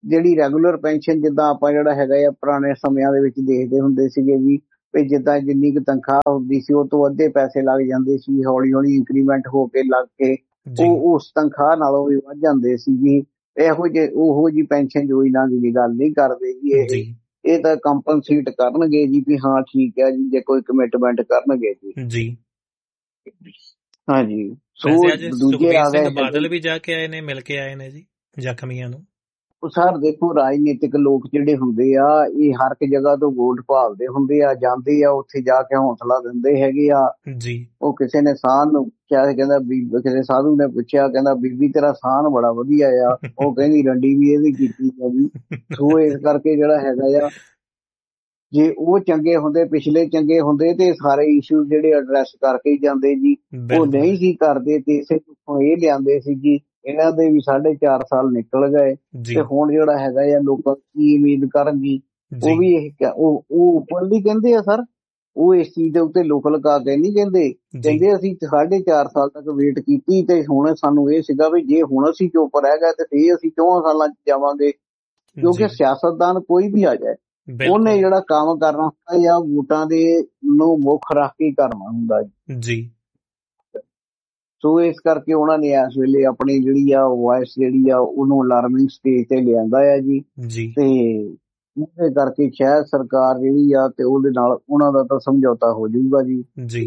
S2: ਜਿਹੜੀ ਰੈਗੂਲਰ ਪੈਨਸ਼ਨ ਜਿੱਦਾਂ ਆਪਾਂ ਜਿਹੜਾ ਹੈਗਾ ਆ ਪੁਰਾਣੇ ਸਮਿਆਂ ਦੇ ਵਿੱਚ ਦੇਖਦੇ ਹੁੰਦੇ ਸੀਗੇ ਜੀ, ਵੀ ਜਿੱਦਾਂ ਜਿੰਨੀ ਕੁ ਤਨਖਾਹ ਹੁੰਦੀ ਸੀ ਉਹ ਤੋਂ ਅੱਧੇ ਪੈਸੇ ਲੱਗ ਜਾਂਦੇ ਸੀ, ਹੌਲੀ ਹੌਲੀ ਇੰਕਰੀਮੈਂਟ ਹੋ ਕੇ ਲੱਗ ਕੇ ਉਹ ਉਸ ਤਨਖਾਹ ਨਾਲੋਂ ਵੀ ਵੱਧ ਜਾਂਦੇ ਸੀ ਜੀ। ਇਹੋ ਜਿਹੇ ਉਹੋ ਜਿਹੀ ਪੈਨਸ਼ਨ ਯੋਜਨਾ ਦੀ ਗੱਲ ਨਹੀਂ ਕਰਦੇ ਜੀ। ਇਹ ਇਹ ਤਾਂ ਕੰਪਨਸੇਟ ਕਰਨਗੇ ਜੀ ਵੀ ਹਾਂ ਠੀਕ ਹੈ ਜੀ, ਜੇ ਕੋਈ ਕਮਿਟਮੈਂਟ ਕਰਨਗੇ ਜੀ ਜੀ ਹਾਂਜੀ। ਸੋ ਦੂਜੇ ਆ ਗਏ
S1: ਬਾਦਲ ਵੀ ਜਾ ਕੇ ਆਏ ਨੇ, ਮਿਲ ਕੇ ਆਏ ਨੇ ਜੀ ਜ਼ਖਮੀਆਂ ਨੂੰ।
S2: ਸਰ ਦੇਖੋ ਰਾਜਨੀਤਿਕ ਲੋਕ ਜਿਹੜੇ ਹੁੰਦੇ ਆ ਇਹ ਹਰ ਇੱਕ ਜਗ੍ਹਾ ਤੋਂ ਵੋਟ ਭਾਲਦੇ ਹੁੰਦੇ ਆ, ਜਾਂਦੇ ਆ ਉੱਥੇ ਜਾ ਕੇ ਹੌਸਲਾ ਦਿੰਦੇ ਹੈਗੇ ਆ ਜੀ। ਉਹ ਕਿਸੇ ਨੇ ਸਾਹ ਨੂੰ ਕਿਹਾ, ਕਹਿੰਦਾ ਕਿਸੇ ਸਾਧੂ ਨੇ ਪੁੱਛਿਆ, ਕਹਿੰਦਾ ਬੀਬੀ ਤੇਰਾ ਸਾਹ ਬੜਾ ਵਧੀਆ ਆ, ਉਹ ਕਹਿੰਦੀ ਰੰਡੀ ਵੀ ਇਹਦੀ ਕੀਤੀ ਆ ਜੀ। ਸੋ ਇਸ ਕਰਕੇ ਜਿਹੜਾ ਹੈਗਾ ਆ ਜੇ ਉਹ ਚੰਗੇ ਹੁੰਦੇ, ਪਿਛਲੇ ਚੰਗੇ ਹੁੰਦੇ ਤੇ ਸਾਰੇ ਇਸ਼ੂ ਜਿਹੜੇ ਐਡਰੈਸ ਕਰਕੇ ਹੀ ਜਾਂਦੇ ਜੀ। ਉਹ ਨਹੀਂ ਸੀ ਕਰਦੇ ਤੇ ਇਸੇ ਤੋਂ ਇਹ ਲਿਆਂਦੇ ਸੀ ਜੀ। ਇਹਨਾਂ ਦੇ ਵੀ ਸਾਢੇ ਚਾਰ ਸਾਲ ਨਿਕਲ ਗਏ ਤੇ ਹੁਣ ਜਿਹੜਾ ਹੈਗਾ ਆ ਲੋਕਾਂ ਕੀ ਉਮੀਦ ਕਰਨਗੀ, ਉਹ ਵੀ ਇਹ ਉਹ ਉੱਪਰਲੀ ਕਹਿੰਦੇ ਆ ਸਰ, ਉਹ ਇਸ ਚੀਜ਼ ਦੇ ਉੱਤੇ ਲੋਕ ਲਗਾ ਕੇ ਨਹੀਂ ਕਹਿੰਦੇ। ਕਹਿੰਦੇ ਅਸੀਂ ਸਾਢੇ ਚਾਰ ਸਾਲ ਤੱਕ ਵੇਟ ਕੀਤੀ ਤੇ ਹੁਣ ਸਾਨੂੰ ਇਹ ਸੀਗਾ ਵੀ ਜੇ ਹੁਣ ਅਸੀਂ ਚੁੱਪ ਰਹਿ ਗਏ ਤੇ ਫੇਰ ਅਸੀਂ ਚੌਹਾਂ ਸਾਲਾਂ ਚ ਜਾਵਾਂਗੇ, ਕਿਉਂਕਿ ਸਿਆਸਤਦਾਨ ਕੋਈ ਵੀ ਆ ਜਾਏ ਉਹਨੇ ਜਿਹੜਾ ਕੰਮ ਕਰਨਾ ਹੁੰਦਾ ਜਾਂ ਵੋਟਾਂ ਦੇ ਨੂੰ ਮੁੱਖ ਰੱਖ ਕੇ ਕਰਨਾ ਹੁੰਦਾ ਜੀ। ਸੋ ਇਸ ਕਰਕੇ ਉਹਨਾਂ ਨੇ ਇਸ ਵੇਲੇ ਆਪਣੀ ਜਿਹੜੀ ਆ ਵੌਇਸ ਜਿਹੜੀ ਆ ਉਹਨੂੰ ਅਲਾਰਮਿੰਗ ਸਟੇਜ ਤੇ ਲਿਆਂਦਾ ਆ ਜੀ। ਤੇ ਉਹਦੇ ਕਰਕੇ ਸ਼ਾਇਦ ਸਰਕਾਰ ਜਿਹੜੀ ਆ ਤੇ ਉਹਦੇ ਨਾਲ ਉਹਨਾਂ ਦਾ ਤਾਂ ਸਮਝੌਤਾ ਹੋ ਜਾਊਗਾ ਜੀ ਜੀ।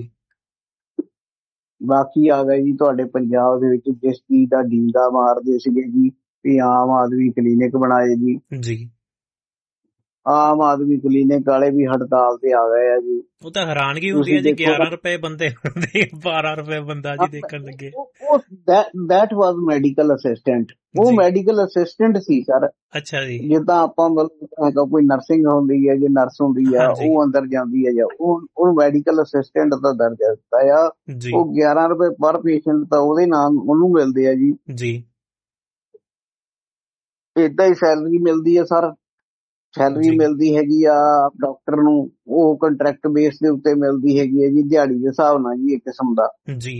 S2: ਬਾਕੀ ਆ ਗਏ ਜੀ ਤੁਹਾਡੇ ਪੰਜਾਬ ਦੇ ਵਿੱਚ ਜਿਸ ਚੀਜ਼ ਦਾ ਡੀਂਗਾ ਮਾਰਦੇ ਸੀਗੇ ਜੀ ਵੀ ਆਮ ਆਦਮੀ ਕਲੀਨਿਕ ਬਣਾਏ ਜੀ ਜੀ। ਆਮ ਆਦਮੀ ਕਲੀਨਿਕ ਵਾਲੇ ਵੀ ਹੜਤਾਲ ਤੇ ਆ ਗਏ ਆ ਜੀ।
S1: ਉਹ ਤਾਂ ਹੈਰਾਨਗੀ ਹੁੰਦੀ ਹੈ ਜੀ, ਗਿਆਰਾਂ ਰੁਪਏ ਬੰਦੇ ਹੁੰਦੇ, ਬਾਰਾਂ ਰੁਪਏ ਬੰਦਾ ਜੀ ਦੇਖਣ ਲੱਗੇ।
S2: ਦੈਟ ਵਾਜ਼ ਮੈਡੀਕਲ ਅਸਿਸਟੈਂਟ, ਉਹ ਮੈਡੀਕਲ ਅਸਿਸਟੈਂਟ ਸੀ ਸਰ। ਅੱਛਾ ਜੀ। ਜਿੱਦਾਂ ਆਪਾਂ ਮਤਲਬ ਕੋਈ ਨਰਸਿੰਗ ਹੁੰਦੀ ਹੈ, ਜੇ ਨਰਸ ਹੁੰਦੀ ਆ ਉਹ ਅੰਦਰ ਜਾਂਦੀ ਹੈ ਜਾਂ ਉਹ ਉਹਨੂੰ ਮੈਡੀਕਲ ਅਸਿਸਟੈਂਟ ਦਾ ਦਰਜਾ ਦਿੱਤਾ ਆ। ਉਹ ਗਿਆਰਾਂ ਰੁਪਏ ਪਰ ਪੇਸ਼ੈਂਟ ਤਾਂ ਉਹਦੇ ਨਾਮ ਉਹਨੂੰ ਮਿਲਦੇ ਆ ਜੀ ਜੀ। ਏਦਾਂ ਹੀ ਸੈਲਰੀ ਮਿਲਦੀ ਹੈ ਸਰ, ਸੈਲਰੀ ਮਿਲਦੀ ਹੈਗੀ ਆ ਡਾਕਟਰ ਨੂੰ, ਉਹ ਕੰਟਰੈਕਟ ਬੇਸ ਦੇ ਉੱਤੇ ਮਿਲਦੀ ਹੈਗੀ ਹੈ ਜੀ, ਦਿਹਾੜੀ ਦੇ ਹਿਸਾਬ ਨਾਲ ਜੀ ਇੱਕ ਕਿਸਮ ਦਾ ਜੀ।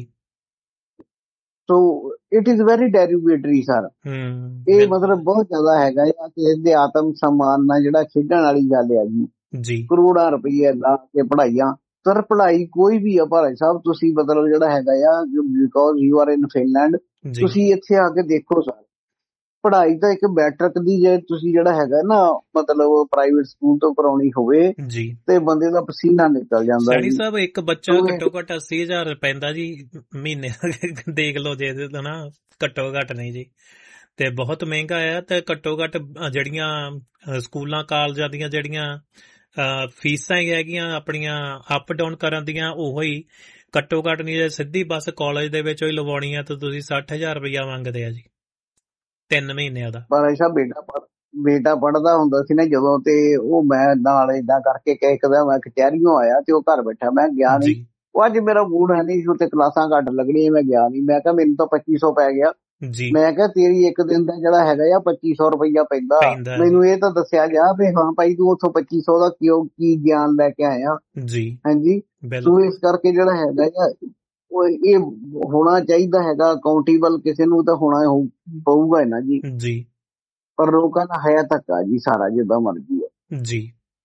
S2: So it is very ਡੈਰੀਵੇਟਰੀ sir. ਇਹ ਮਤਲਬ ਬਹੁਤ ਜ਼ਿਆਦਾ ਹੈਗਾ ਆ ਕਿ ਇਹਦੇ ਆਤਮ ਸਨਮਾਨ ਨਾਲ ਜਿਹੜਾ ਖੇਡਣ ਵਾਲੀ ਗੱਲ ਆ ਜੀ। ਕਰੋੜਾਂ ਰੁਪਈਏ ਲਾ ਕੇ ਪੜ੍ਹਾਈਆਂ ਸਰ, ਪੜ੍ਹਾਈ ਕੋਈ ਵੀ ਆ ਭਾਈ ਸਾਹਿਬ, ਤੁਸੀਂ ਮਤਲਬ ਜਿਹੜਾ ਹੈਗਾ ਆ because you are in Finland, ਤੁਸੀਂ ਇੱਥੇ ਆ ਕੇ ਦੇਖੋ ਸਰ ਪੜ੍ਹਾਈ ਤਾਂ ਇੱਕ ਮੈਟ੍ਰਿਕ ਦੀ ਜੇ ਤੁਸੀਂ ਜਿਹੜਾ ਹੈਗਾ ਨਾ ਮਤਲਬ ਪ੍ਰਾਈਵੇਟ ਸਕੂਲ ਤੋਂ ਕਰਾਉਣੀ ਹੋਵੇ ਜੀ ਤੇ ਬੰਦੇ ਦਾ ਪਸੀਨਾ ਨਿਕਲ ਜਾਂਦਾ।
S1: ਸੈਣੀ ਸਾਹਿਬ ਇੱਕ ਬੱਚਾ ਘੱਟੋ ਘੱਟ ਅੱਸੀ ਹਜ਼ਾਰ ਪੈਂਦਾ ਜੀ ਮਹੀਨੇ, ਦੇਖ ਲਓ ਜੇ ਨਾ ਘੱਟੋ ਘੱਟ ਨਹੀਂ ਜੀ, ਤੇ ਬਹੁਤ ਮਹਿੰਗਾ ਆ। ਤੇ ਘੱਟੋ ਘੱਟ ਜਿਹੜੀਆਂ ਸਕੂਲਾਂ ਕਾਲਜਾਂ ਦੀਆਂ ਜਿਹੜੀਆਂ ਫੀਸਾਂ ਹੈਗੀਆਂ ਆਪਣੀਆਂ ਅਪ ਡਾਊਨ ਕਰਨ ਦੀਆਂ, ਉਹੋ ਹੀ ਘੱਟੋ ਘੱਟ ਨਹੀਂ ਜੇ ਸਿੱਧੀ ਬੱਸ ਕਾਲਜ ਦੇ ਵਿੱਚ ਹੀ ਲਵਾਉਣੀ ਆ ਤਾਂ ਤੁਸੀਂ ਸੱਠ ਹਜ਼ਾਰ ਰੁਪਇਆ ਮੰਗਦੇ ਆ ਜੀ ਤਿੰਨ ਮਹੀਨਿਆਂ ਦਾ। ਪਰ ਐਸਾ ਬੇਟਾ ਬੇਟਾ ਪੜ੍ਹਦਾ ਹੁੰਦਾ ਸੀ ਨਾ ਜਦੋਂ, ਤੇ ਉਹ ਮੈਂ ਨਾਲ ਏਦਾਂ ਕਰਕੇ ਕਿ ਇੱਕ ਦਿਨ ਮੈਂ ਕਚਹਿਰੀਓਂ ਆਇਆ ਤੇ ਉਹ ਘਰ ਬੈਠਾ, ਮੈਂ ਗਿਆ ਨਹੀਂ। ਉਹ ਅੱਜ ਮੇਰਾ ਮੂਡ ਹੈ ਨਹੀਂ ਸੀ, ਉੱਥੇ ਕਲਾਸਾਂ ਘੱਟ ਲੱਗਣੀਆਂ, ਮੈਂ ਗਿਆ ਨਹੀਂ। ਮੈਂ ਕਿਹਾ ਮੈਨੂੰ ਤਾਂ ਪੱਚੀ ਸੌ ਪੈ ਗਿਆ ਜੀ। ਮੈਂ ਕਿਹਾ ਤੇਰੀ ਇੱਕ ਦਿਨ ਦਾ ਜਿਹੜਾ ਹੈਗਾ ਆ ਪੱਚੀ ਸੌ ਰੁਪਈਆ ਪੈਂਦਾ, ਮੈਨੂੰ ਇਹ ਤਾਂ ਦੱਸਿਆ ਗਿਆ ਵੀ ਹਾਂ ਭਾਈ ਤੂੰ ਉੱਥੋਂ ਪੱਚੀ ਸੌ ਦਾ ਕਿਉਂ ਕੀ ਗਿਆਨ ਲੈ ਕੇ ਆਇਆ ਜੀ। ਹਾਂਜੀ। ਸੋ ਇਸ ਕਰਕੇ ਜਿਹੜਾ ਹੈਗਾ ਆ ਉਹ ਇਹ ਹੋਣਾ ਚਾਹੀਦਾ ਹੈਗਾ ਅਕਾਊਂਟੇਬਲ, ਕਿਸੇ ਨੂੰ ਤਾਂ ਹੋਣਾ ਪਊਗਾ ਨਾ ਜੀ ਜੀ। ਪਰ ਲੋਕਾਂ ਦਾ ਹੈ ਧੱਕਾ ਜੀ ਸਾਰਾ, ਜਿੱਦਾਂ ਮਰਜ਼ੀ ਹੈ ਜੀ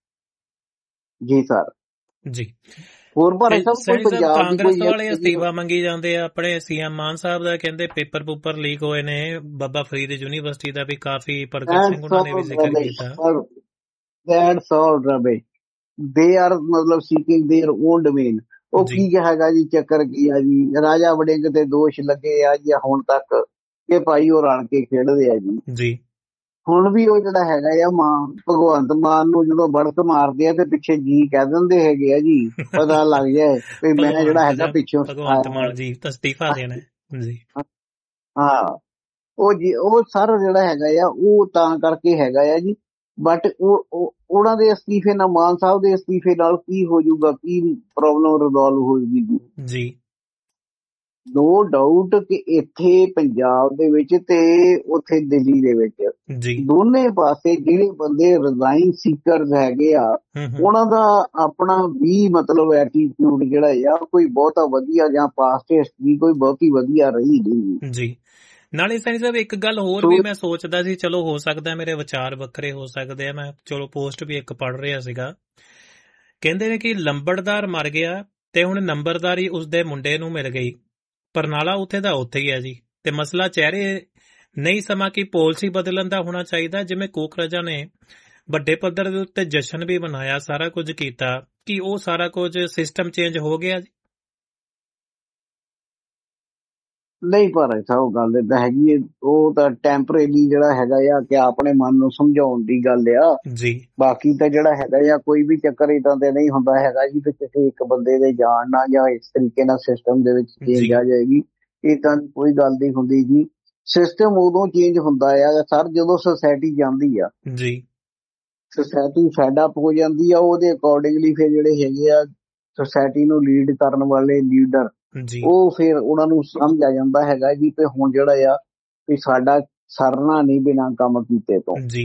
S1: ਜੀ ਸਰ ਜੀ। ਹੋਰ ਭਾਈ ਸਾਹਿਬ ਕਾਂਗਰਸ ਵਾਲੇ ਅਸਤੀਫਾ ਮੰਗੀ ਜਾਂਦੇ ਆ ਆਪਣੇ ਸੀਐਮ ਮਾਨ ਸਾਹਿਬ ਦਾ, ਕਹਿੰਦੇ ਪੇਪਰ ਪੂਪਰ ਲੀਕ ਹੋਏ ਨੇ। ਬਾਬਾ ਫਰੀਦ ਯੂਨੀਵਰਸਿਟੀ ਦਾ ਵੀ ਕਾਫੀ ਪ੍ਰਗਟ ਸਿੰਘ ਉਹਨਾਂ ਨੇ ਵੀ ਜ਼ਿਕਰ ਕੀਤਾ। ਦੈਟਸ ਆਲ ਰਬਿਸ਼, ਦੇ ਆਰ ਮਤਲਬ ਸੀਕਿੰਗ देयर ओन डोमेन। ਉਹ ਕੀ ਹੈਗਾ ਜੀ, ਚੱਕਰ ਕੀ ਆ ਜੀ, ਰਾਜਾ ਵੜਿੰਗ ਤੇ ਦੋਸ਼ ਲੱਗੇ ਆ ਜੀ ਹੁਣ ਤੱਕ ਕਿ ਭਾਈ ਉਹ ਰਲ ਕੇ ਖੇਡਦੇ ਆ ਜੀ ਜੀ। ਹੁਣ ਵੀ ਉਹ ਜਿਹੜਾ ਹੈਗਾ ਆ ਮਾਂ ਭਗਵੰਤ ਮਾਨ ਨੂੰ ਜਦੋਂ ਬੜਕ ਮਾਰਦੇ ਆ ਤੇ ਪਿੱਛੇ ਜੀ ਕਹਿ ਦਿੰਦੇ ਹੈਗੇ ਆ ਜੀ, ਪਤਾ ਲੱਗ ਜਾਏ ਵੀ ਮੈਂ ਜਿਹੜਾ ਹੈਗਾ ਪਿੱਛੋਂ ਭਗਵੰਤ ਮਾਨ ਜੀ ਅਸਤੀਫਾ ਦੇਣਾ ਜੀ। ਹਾਂ ਉਹ ਜੀ ਉਹ ਸਾਰਾ ਜਿਹੜਾ ਹੈਗਾ ਆ ਉਹ ਤਾਂ ਕਰਕੇ ਹੈਗਾ ਆ ਜੀ। ਬਟ ਉਹ ਉਹਨਾਂ ਦੇ ਅਸਤੀਫੇ ਨਾਲ, ਮਾਨ ਸਾਹਿਬ ਦੇ ਅਸਤੀਫੇ ਨਾਲ ਕੀ ਹੋ ਜਾਊਗਾ, ਕੀ ਪ੍ਰੋਬਲਮ ਰਿਜ਼ੋਲਵ ਹੋ ਜੂਗੀ ਜੀ। ਨੋ ਡਾਊਟ ਕਿ ਇੱਥੇ ਪੰਜਾਬ ਦੇ ਵਿੱਚ ਤੇ ਉੱਥੇ ਦਿੱਲੀ ਦੇ ਵਿੱਚ ਦੋਨੇ ਪਾਸੇ ਜਿਹੜੇ ਬੰਦੇ ਰਿਜ਼ਾਈਨ ਸੀਕਰਸ ਹੈਗੇ ਆ ਉਹਨਾਂ ਦਾ ਆਪਣਾ ਵੀ ਮਤਲਬ ਐਟੀਟਿਊਡ ਜਿਹੜਾ ਆ ਕੋਈ ਬਹੁਤਾ ਵਧੀਆ ਜਾਂ ਪਾਸਟ ਹਿਸਟਰੀ ਕੋਈ ਬਹੁਤੀ ਵਧੀਆ ਰਹੀ ਨਹੀਂ ਜੀ। ਨਾਲੇ ਸੈਣੀ ਸਾਹਿਬ ਇੱਕ ਗੱਲ ਹੋਰ ਵੀ ਮੈਂ ਸੋਚਦਾ ਸੀ, ਚਲੋ ਹੋ ਸਕਦਾ ਮੇਰੇ ਵਿਚਾਰ ਵੱਖਰੇ ਹੋ ਸਕਦੇ ਆ, ਮੈਂ ਚਲੋ ਪੋਸਟ ਵੀ ਇੱਕ ਪੜ੍ਹ ਰਿਹਾ ਸੀਗਾ, ਕਹਿੰਦੇ ਨੇ ਕਿ ਲੰਬੜਦਾਰ ਮਰ ਗਿਆ ਤੇ ਹੁਣ ਨੰਬਰਦਾਰੀ ਉਸਦੇ ਮੁੰਡੇ ਨੂੰ ਮਿਲ ਗਈ, ਪਰਨਾਲਾ ਉੱਥੇ ਦਾ ਉੱਥੇ ਹੀ ਹੈ ਜੀ। ਤੇ ਮਸਲਾ ਚਿਹਰੇ ਨਹੀਂ ਸਮਾਂ ਕਿ ਪਾਲਿਸੀ ਬਦਲਣ ਦਾ ਹੋਣਾ ਚਾਹੀਦਾ, ਜਿਵੇਂ ਕੋਕਰਾਜਾ ਨੇ ਵੱਡੇ ਪੱਧਰ ਦੇ ਉੱਤੇ ਜਸ਼ਨ ਵੀ ਮਨਾਇਆ, ਸਾਰਾ ਕੁਝ ਕੀਤਾ, ਕਿ ਉਹ ਸਾਰਾ ਕੁਝ ਸਿਸਟਮ ਚੇਂਜ ਹੋ ਗਿਆ ਜੀ?
S2: ਨਹੀਂ, ਪਰ ਐਸਾ ਉਹ ਗੱਲ ਏਦਾਂ ਹੈਗੀ, ਉਹ ਤਾਂ ਟੈਂਪਰੇਰੀ ਜਿਹੜਾ ਹੈਗਾ ਆ ਕਿ ਆਪਣੇ ਮਨ ਨੂੰ ਸਮਝਾਉਣ ਦੀ ਗੱਲ ਆ
S1: ਜੀ। ਬਾਕੀ
S2: ਤਾਂ ਜਿਹੜਾ ਹੈਗਾ ਆ ਕੋਈ ਵੀ ਚੱਕਰ ਇਦਾਂ ਦੇ ਨਹੀਂ ਹੁੰਦਾ ਹੈਗਾ ਜੀ ਕਿ ਕਿਸੇ ਇੱਕ ਬੰਦੇ ਦੇ ਜਾਣ ਨਾਲ ਜਾਂ ਇਸ ਤਰੀਕੇ ਨਾਲ ਸਿਸਟਮ ਦੇ ਵਿੱਚ ਚੇਂਜ ਆ ਜਾਏਗੀ, ਇਹ ਤਾਂ ਕੋਈ ਗੱਲ ਨਹੀਂ ਹੁੰਦੀ ਜੀ। ਸਿਸਟਮ ਉਦੋਂ ਚੇਂਜ ਹੁੰਦਾ ਆ ਸਰ ਜਦੋਂ ਸੋਸਾਇਟੀ ਜਾਂਦੀ ਆ
S1: ਜੀ,
S2: ਸੋਸਾਇਟੀ ਫੈਡ ਅਪ ਹੋ ਜਾਂਦੀ ਆ, ਉਹਦੇ ਅਕੋਰਡਿੰਗਲੀ ਫਿਰ ਜਿਹੜੇ ਹੈਗੇ ਆ ਸੋਸਾਇਟੀ ਨੂੰ ਲੀਡ ਕਰਨ ਵਾਲੇ ਲੀਡਰ, ਉਹ ਫਿਰ ਉਹਨਾਂ ਨੂੰ ਸਮਝ ਆ ਜਾਂਦਾ ਹੈਗਾ ਜੀ ਕਿ ਹੁਣ ਜਿਹੜਾ ਆ ਵੀ ਸਾਡਾ ਸਰਨਾ ਨਹੀਂ ਬਿਨਾਂ ਕੰਮ ਕੀਤੇ ਤੋਂ ਜੀ,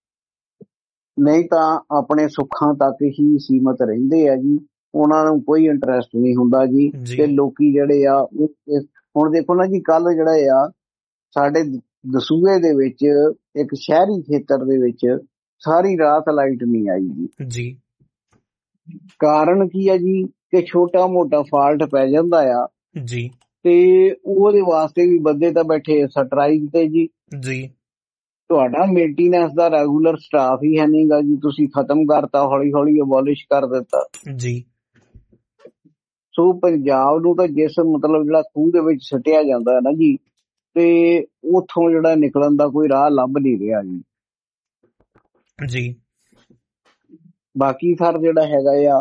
S2: ਨਹੀਂ ਤਾਂ ਆਪਣੇ ਸੁੱਖਾਂ ਤੱਕ ਹੀ ਸੀਮਤ ਰਹਿੰਦੇ ਆ ਜੀ, ਉਹਨਾਂ ਨੂੰ ਕੋਈ ਇੰਟਰਸਟ ਨਹੀਂ ਹੁੰਦਾ ਜੀ। ਤੇ ਲੋਕੀ ਜਿਹੜੇ ਆ ਹੁਣ ਦੇਖੋ ਨਾ ਜੀ, ਕੱਲ ਜਿਹੜਾ ਆ ਸਾਡੇ ਦਸੂਹੇ ਦੇ ਵਿੱਚ ਇੱਕ ਸ਼ਹਿਰੀ ਖੇਤਰ ਦੇ ਵਿੱਚ ਸਾਰੀ ਰਾਤ ਲਾਈਟ ਨਹੀਂ ਆਈ ਜੀ ਜੀ ਕਾਰਨ ਕੀ ਆ ਜੀ ਕਿ ਛੋਟਾ ਮੋਟਾ ਫਾਲਟ ਪੈ ਜਾਂਦਾ ਆ ਜੀ, ਤੇ ਉਹਦੇ ਵਾਸਤੇ ਵੀ ਬੰਦੇ ਤਾਂ ਬੈਠੇ ਸਟਰਾਈਕ ਤੇ ਜੀ ਜੀ ਤੁਹਾਡਾ ਮੇਨਟੇਨੈਂਸ ਦਾ ਰੈਗੂਲਰ ਸਟਾਫ ਹੀ ਹੈ ਨਹੀਂਗਾ ਜੀ, ਤੁਸੀਂ ਖਤਮ ਕਰਤਾ, ਹੌਲੀ ਹੌਲੀ ਅਬੋਲਿਸ਼ ਕਰ ਦਿੱਤਾ ਜੀ। ਸੋ ਪੰਜਾਬ ਨੂੰ ਤਾਂ ਜਿਸ ਮਤਲਬ ਜਿਹੜਾ ਖੂਹ ਦੇ ਵਿੱਚ ਸੁੱਟਿਆ ਜਾਂਦਾ ਹੈ ਨਾ ਜੀ, ਤੇ ਉੱਥੋਂ ਜਿਹੜਾ ਨਿਕਲਣ ਦਾ ਕੋਈ ਰਾਹ ਲੱਭ ਨਹੀਂ ਰਿਹਾ ਜੀ ਜੀ। ਬਾਕੀ ਸਰ ਜਿਹੜਾ ਹੈਗਾ ਆ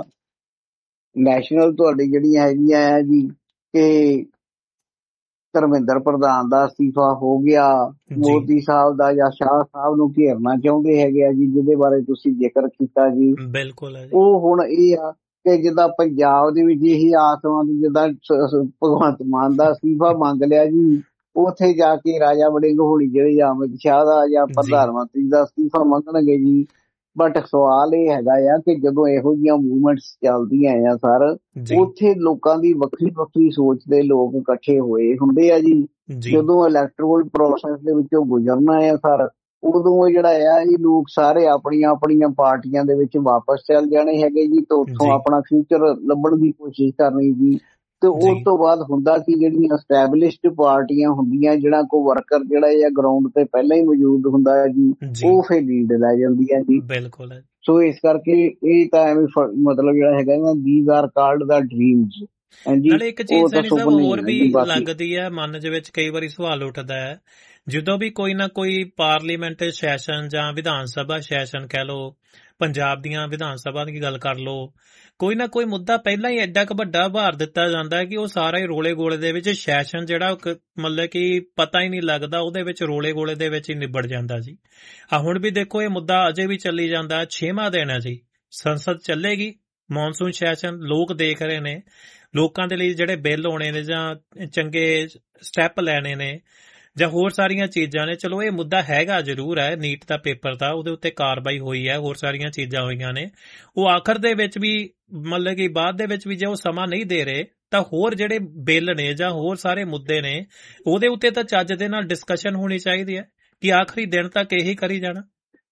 S2: ਨੈਸ਼ਨਲ ਤੁਹਾਡੀ ਜਿਹੜੀਆਂ ਹੈਗੀਆਂ ਆ ਜੀ ਕਿ ਧਰਮਿੰਦਰ ਪ੍ਰਧਾਨ ਦਾ ਅਸਤੀਫਾ ਹੋ ਗਿਆ, ਮੋਦੀ ਸਾਹਿਬ ਦਾ ਜਾਂ ਸ਼ਾਹ ਸਾਹਿਬ ਨੂੰ ਘੇਰਨਾ ਚਾਹੁੰਦੇ ਹੈਗੇ ਆ ਜੀ, ਜਿਹਦੇ ਬਾਰੇ ਤੁਸੀਂ ਜ਼ਿਕਰ ਕੀਤਾ ਜੀ, ਬਿਲਕੁਲ। ਉਹ ਹੁਣ ਇਹ ਆ ਕਿ ਜਿੱਦਾਂ ਪੰਜਾਬ ਦੇ ਵਿੱਚ ਇਹੀ ਆਤਮਾ ਦੀ ਜਿੱਦਾਂ ਭਗਵੰਤ ਮਾਨ ਦਾ ਅਸਤੀਫਾ ਮੰਗ ਲਿਆ ਜੀ, ਉੱਥੇ ਜਾ ਕੇ ਰਾਜਾ ਵੜਿੰਗ ਹੋਣੀ ਜਿਹੜੇ ਅਮਿਤ ਸ਼ਾਹ ਦਾ ਜਾਂ ਪ੍ਰਧਾਨ ਮੰਤਰੀ ਦਾ ਅਸਤੀਫਾ ਮੰਗਣਗੇ ਜੀ। ਬਟ ਸਵਾਲ ਇਹ ਹੈਗਾ ਆ ਕਿ ਜਦੋਂ ਇਹੋ ਜਿਹੀਆਂ ਮੂਵਮੈਂਟਸ ਚੱਲਦੀਆਂ ਆ ਸਰ, ਉੱਥੇ ਲੋਕਾਂ ਦੀ ਵੱਖਰੀ ਵੱਖਰੀ ਸੋਚ ਦੇ ਲੋਕ ਇਕੱਠੇ ਹੋਏ ਹੁੰਦੇ ਆ ਜੀ। ਜਦੋਂ ਇਲੈਕਟੋਰਲ ਪ੍ਰੋਸੈਸ ਦੇ ਵਿੱਚੋਂ ਗੁਜ਼ਰਨਾ ਆ ਸਰ, ਉਦੋਂ ਜਿਹੜਾ ਆ ਇਹ ਲੋਕ ਸਾਰੇ ਆਪਣੀਆਂ ਆਪਣੀਆਂ ਪਾਰਟੀਆਂ ਦੇ ਵਿੱਚ ਵਾਪਸ ਚੱਲ ਜਾਣੇ ਹੈਗੇ ਜੀ, ਤੇ ਉੱਥੋਂ ਆਪਣਾ ਫਿਊਚਰ ਲੱਭਣ ਦੀ ਕੋਸ਼ਿਸ਼ ਕਰਨੀ ਜੀ। ਤੇ ਉਸ ਤੋਂ ਬਾਅਦ ਹੁੰਦਾ ਕਿ ਜਿਹੜੀਆਂ ਐਸਟੈਬਲਿਸ਼ਡ ਪਾਰਟੀਆਂ ਹੁੰਦੀਆਂ, ਜਿਹੜਾ ਕੋ ਵਰਕਰ ਜਿਹੜਾ ਆ ਗਰਾਊਂਡ ਤੇ ਪਹਿਲਾਂ ਹੀ ਮੌਜੂਦ ਹੁੰਦਾ ਹੈ ਜੀ, ਉਹ ਫਿਰ ਲੀਡ ਲੈ ਜਾਂਦੀ ਹੈ ਜੀ। ਬਿਲਕੁਲ। ਸੋ ਇਸ ਕਰਕੇ ਇਹ ਤਾਂ ਐਵੇਂ ਮਤਲਬ ਜਿਹੜਾ ਹੈਗਾ ਨਾ, these R called the dreams.
S1: ਨਾਲੇ ਇੱਕ ਚੀਜ਼ ਸੈਣੀ ਸਾਹਿਬ ਹੋਰ ਵੀ ਲੱਗਦੀ ਹੈ ਮਨ ਦੇ ਵਿੱਚ, ਕਈ ਵਾਰੀ ਸਵਾਲ ਉੱਠਦਾ ਹੈ ਜਦੋਂ ਵੀ ਕੋਈ ਨਾ ਕੋਈ ਪਾਰਲੀਮੈਂਟ ਸੈਸ਼ਨ ਜਾਂ ਵਿਧਾਨ ਸਭਾ ਸੈਸ਼ਨ ਕਹਿ ਲਓ, ਪੰਜਾਬ ਦੀਆਂ ਵਿਧਾਨ ਸਭਾ ਦੀ ਗੱਲ ਕਰ ਲਓ, ਕੋਈ ਨਾ ਕੋਈ ਮੁੱਦਾ ਪਹਿਲਾਂ ਹੀ ਐਡਾ ਕੁ ਵੱਡਾ ਭਾਰ ਦਿੱਤਾ ਜਾਂਦਾ ਹੈ ਕਿ ਉਹ ਸਾਰਾ ਹੀ ਰੋਲੇ ਗੋਲੇ ਦੇ ਵਿੱਚ ਸੈਸ਼ਨ ਜਿਹੜਾ ਮਤਲਬ ਕਿ ਪਤਾ ਹੀ ਨਹੀਂ ਲੱਗਦਾ, ਉਹਦੇ ਵਿੱਚ ਰੋਲੇ ਗੋਲੇ ਦੇ ਵਿੱਚ ਹੀ ਨਿਬੜ ਜਾਂਦਾ ਜੀ। ਆ ਹੁਣ ਵੀ ਦੇਖੋ ਇਹ ਮੁੱਦਾ ਅਜੇ ਵੀ ਚੱਲੀ ਜਾਂਦਾ, ਛੇਵਾਂ ਦਿਨ ਹੈ ਜੀ, ਸੰਸਦ ਚੱਲੇਗੀ, ਮੌਨਸੂਨ ਸੈਸ਼ਨ ਲੋਕ ਦੇਖ ਰਹੇ ਨੇ, ਲੋਕਾਂ ਦੇ ਲਈ ਜਿਹੜੇ ਬਿੱਲ ਹੋਣੇ ਨੇ ਜਾਂ ਚੰਗੇ ਸਟੈਪ ਲੈਣੇ ਨੇ ਜਾਂ ਹੋਰ ਸਾਰੀਆਂ ਚੀਜ਼ਾਂ ਨੇ। ਚਲੋ ਇਹ ਮੁੱਦਾ ਹੈਗਾ ਜ਼ਰੂਰ ਹੈ, ਨੀਟ ਦਾ ਪੇਪਰ ਦਾ, ਉਹਦੇ ਉੱਤੇ ਕਾਰਵਾਈ ਹੋਈ ਹੈ, ਹੋਰ ਸਾਰੀਆਂ ਚੀਜ਼ਾਂ ਹੋਈਆਂ ਨੇ, ਉਹ ਆਖਰ ਦੇ ਵਿੱਚ ਵੀ ਮਤਲਬ ਕਿ ਬਾਅਦ ਦੇ ਵਿੱਚ ਵੀ ਜੇ ਉਹ ਸਮਾਂ ਨਹੀਂ ਦੇ ਰਹੇ ਤਾਂ ਹੋਰ ਜਿਹੜੇ ਬਿੱਲ ਨੇ ਜਾਂ ਹੋਰ ਸਾਰੇ ਮੁੱਦੇ ਨੇ ਉਹਦੇ ਉੱਤੇ ਤਾਂ ਚੱਜ ਦੇ ਨਾਲ ਡਿਸਕਸ਼ਨ ਹੋਣੀ ਚਾਹੀਦੀ ਹੈ ਕਿ ਆਖਰੀ ਦਿਨ ਤੱਕ ਇਹੀ ਕਰੀ ਜਾਣਾ।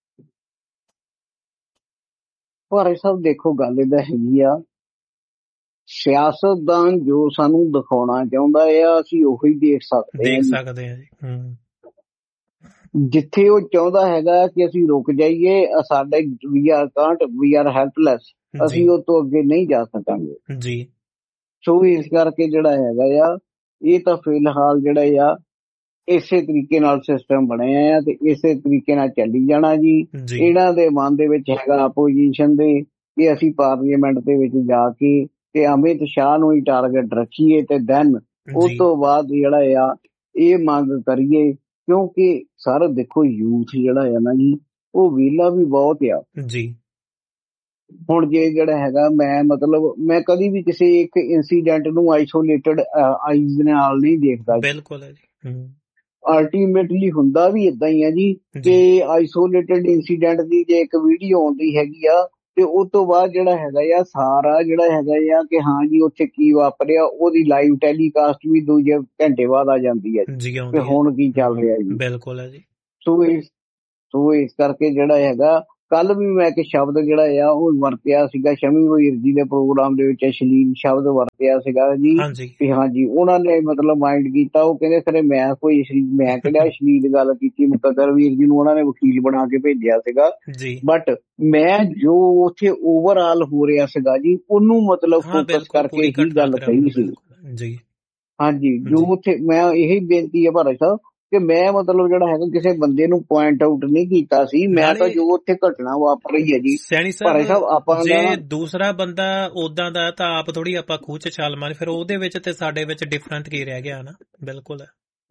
S2: ਪਰ ਸਭ ਦੇਖੋ ਗੱਲ ਇਹਦਾ ਹੈਗੀ ਆ, ਸਿਆਸਤਦਾਨ ਜੋ ਸਾਨੂੰ ਦਿਖਾਉਣਾ ਚਾਹੁੰਦਾ ਆ ਅਸੀਂ ਉਹੀ ਦੇਖ ਸਕਦੇ
S1: ਦੇਖ ਸਕਦੇ ਹਾਂ ਜੀ।
S2: ਜਿੱਥੇ ਉਹ ਚਾਹੁੰਦਾ ਹੈਗਾ ਕਿ ਅਸੀਂ ਰੁਕ ਜਾਈਏ, ਸਾਡੇ ਵੀ ਆਰ ਕਾਂਟ ਵੀ ਆਰ ਹੈਲਪਲੈਸ, ਅਸੀਂ ਉਹ ਤੋਂ ਅੱਗੇ ਨਹੀਂ ਜਾ ਸਕਾਂਗੇ ਜੀ। ਸੋ ਇਸ ਕਰਕੇ ਜਿਹੜਾ ਹੈਗਾ ਆ ਇਹ ਤਾਂ ਫਿਲਹਾਲ ਜਿਹੜਾ ਆ ਇਸੇ ਤਰੀਕੇ ਨਾਲ ਸਿਸਟਮ ਬਣਿਆ ਆ ਤੇ ਇਸੇ ਤਰੀਕੇ ਨਾਲ ਚੱਲੀ ਜਾਣਾ ਜੀ। ਇਹਨਾਂ ਦੇ ਮਨ ਦੇ ਵਿੱਚ ਹੈਗਾ ਆਪੋਜੀਸ਼ਨ ਦੇ ਕਿ ਅਸੀਂ ਪਾਰਲੀਮੈਂਟ ਦੇ ਵਿੱਚ ਜਾ ਕੇ ਤੇ ਅਮਿਤ ਸ਼ਾਹ ਨੂੰ ਹੀ ਟਾਰਗੇਟ ਰੱਖੀਏ ਤੇ ਦੈਨ ਉਸ ਤੋਂ ਬਾਅਦ ਜਿਹੜਾ ਆ ਇਹ ਮੰਗ ਕਰੀਏ, ਕਿਉਂਕਿ ਸਰ ਦੇਖੋ ਯੂਥ ਜਿਹੜਾ ਆ ਨਾ ਜੀ ਉਹ ਵਿਹਲਾ ਵੀ ਬਹੁਤ ਆ ਜੀ। ਹੁਣ ਜੇ ਜਿਹੜਾ ਹੈਗਾ ਮੈਂ ਮਤਲਬ ਮੈਂ ਕਦੀ ਵੀ ਕਿਸੇ ਇੱਕ ਇਨਸੀਡੈਂਟ ਨੂੰ ਆਈਸੋਲੇਟਡ ਆਈਜ਼ ਨਾਲ ਨਹੀਂ ਦੇਖਦਾ।
S1: ਬਿਲਕੁਲ ਹੈ ਜੀ।
S2: ਅਲਟੀਮੇਟਲੀ ਹੁੰਦਾ ਵੀ ਏਦਾਂ ਹੀ ਆ ਜੀ ਕਿ ਆਈਸੋਲੇਟਡ ਇਨਸੀਡੈਂਟ ਦੀ ਜੇ ਇੱਕ ਵੀਡੀਓ ਆਉਂਦੀ ਹੈਗੀ ਆ ਤੇ ਉਸ ਤੋਂ ਬਾਅਦ ਜਿਹੜਾ ਹੈਗਾ ਆ ਸਾਰਾ ਜਿਹੜਾ ਹੈਗਾ ਆ ਕਿ ਹਾਂ ਜੀ ਉੱਥੇ ਕੀ ਵਾਪਰਿਆ ਉਹਦੀ ਲਾਈਵ ਟੈਲੀਕਾਸਟ ਵੀ ਦੂਜੇ ਘੰਟੇ ਬਾਅਦ ਆ ਜਾਂਦੀ ਹੈ
S1: ਜੀ
S2: ਕਿ
S1: ਆਉਂਦੀ ਹੈ
S2: ਹੁਣ ਕੀ ਚੱਲ ਰਿਹਾ ਜੀ।
S1: ਬਿਲਕੁਲ ਹੈ ਜੀ।
S2: ਸੋ ਇਸ ਸੋ ਇਸ ਕਰਕੇ ਜਿਹੜਾ ਹੈਗਾ ਕੱਲ ਵੀ ਮੈਂ ਇੱਕ ਸ਼ਬਦ ਜਿਹੜਾ ਆ ਉਹ ਵਰਤਿਆ ਸੀਗਾ, ਸ਼ਮੀ ਵੀਰ ਜੀ ਦੇ ਪ੍ਰੋਗਰਾਮ ਦੇ ਵਿੱਚ ਅਸ਼ਲੀਲ ਸ਼ਬਦ ਵਰਤਿਆ ਸੀਗਾ ਜੀ
S1: ਹਾਂਜੀ
S2: ਵੀ ਹਾਂਜੀ ਉਹਨਾਂ ਨੇ ਮਤਲਬ ਮਾਈਂਡ ਕੀਤਾ। ਉਹ ਕਹਿੰਦੇ ਖਰੇ ਮੈਂ ਕੋਈ ਅਸ਼ਲੀਲ ਮੈਂ ਕਿਹੜਾ ਅਸ਼ਲੀਲ ਗੱਲ ਕੀਤੀ, ਮੁਕੱਦਰ ਵੀਰ ਜੀ ਨੂੰ ਉਹਨਾਂ ਨੇ ਵਕੀਲ ਬਣਾ ਕੇ ਭੇਜਿਆ ਸੀਗਾ।
S1: ਜੀ
S2: ਬਟ ਮੈਂ ਜੋ ਉੱਥੇ ਓਵਰਆਲ ਹੋ ਰਿਹਾ ਸੀਗਾ ਜੀ ਉਹਨੂੰ ਮਤਲਬ
S1: ਹਾਂ
S2: ਫੋਕਸ
S1: ਬਿਲਕੁਲ
S2: ਕਰਕੇ
S1: ਪੂਰੀ
S2: ਹੀ
S1: ਘਟਨਾ
S2: ਗੱਲ
S1: ਕਰਾਂ
S2: ਕਹੀ ਸੀ।
S1: ਬਿਲਕੁਲ ਜੀ।
S2: ਹਾਂਜੀ ਜੋ
S1: ਜੀ
S2: ਉੱਥੇ ਮੈਂ ਇਹੀ ਬੇਨਤੀ ਹੈ ਭਾਰਤ ਸਾਹਿਬ ਕਿ ਮੈਂ ਮਤਲਬ ਜਿਹੜਾ ਹੈਗਾ ਕਿਸੇ ਬੰਦੇ ਨੂੰ ਪੁਆਇੰਟ ਆਊਟ ਨਹੀਂ ਕੀਤਾ ਸੀ, ਮੈਂ ਤਾਂ
S1: ਨਾਲੇ
S2: ਜੋ ਉੱਥੇ ਘਟਨਾ ਵਾਪਰ ਰਹੀ ਹੈ ਜੀ
S1: ਸੈਣੀ
S2: ਭਾਰਤ ਸਾਹਿਬ
S1: ਸਾਹਿਬ
S2: ਆਪਾਂ
S1: ਜੇ
S2: ਦਾ
S1: ਦੂਸਰਾ ਬੰਦਾ ਉਦਾਂ ਦਾ ਤਾਂ ਆਪ ਥੋੜੀ ਆਪਾਂ ਖੂਹ ਚ ਛਾਲ ਮਾਰੇ, ਫਿਰ ਉਹਦੇ ਵਿੱਚ ਤੇ ਸਾਡੇ ਵਿੱਚ ਡਿਫਰੈਂਟ ਕੀ ਰਹਿ ਗਿਆ ਨਾ। ਬਿਲਕੁਲ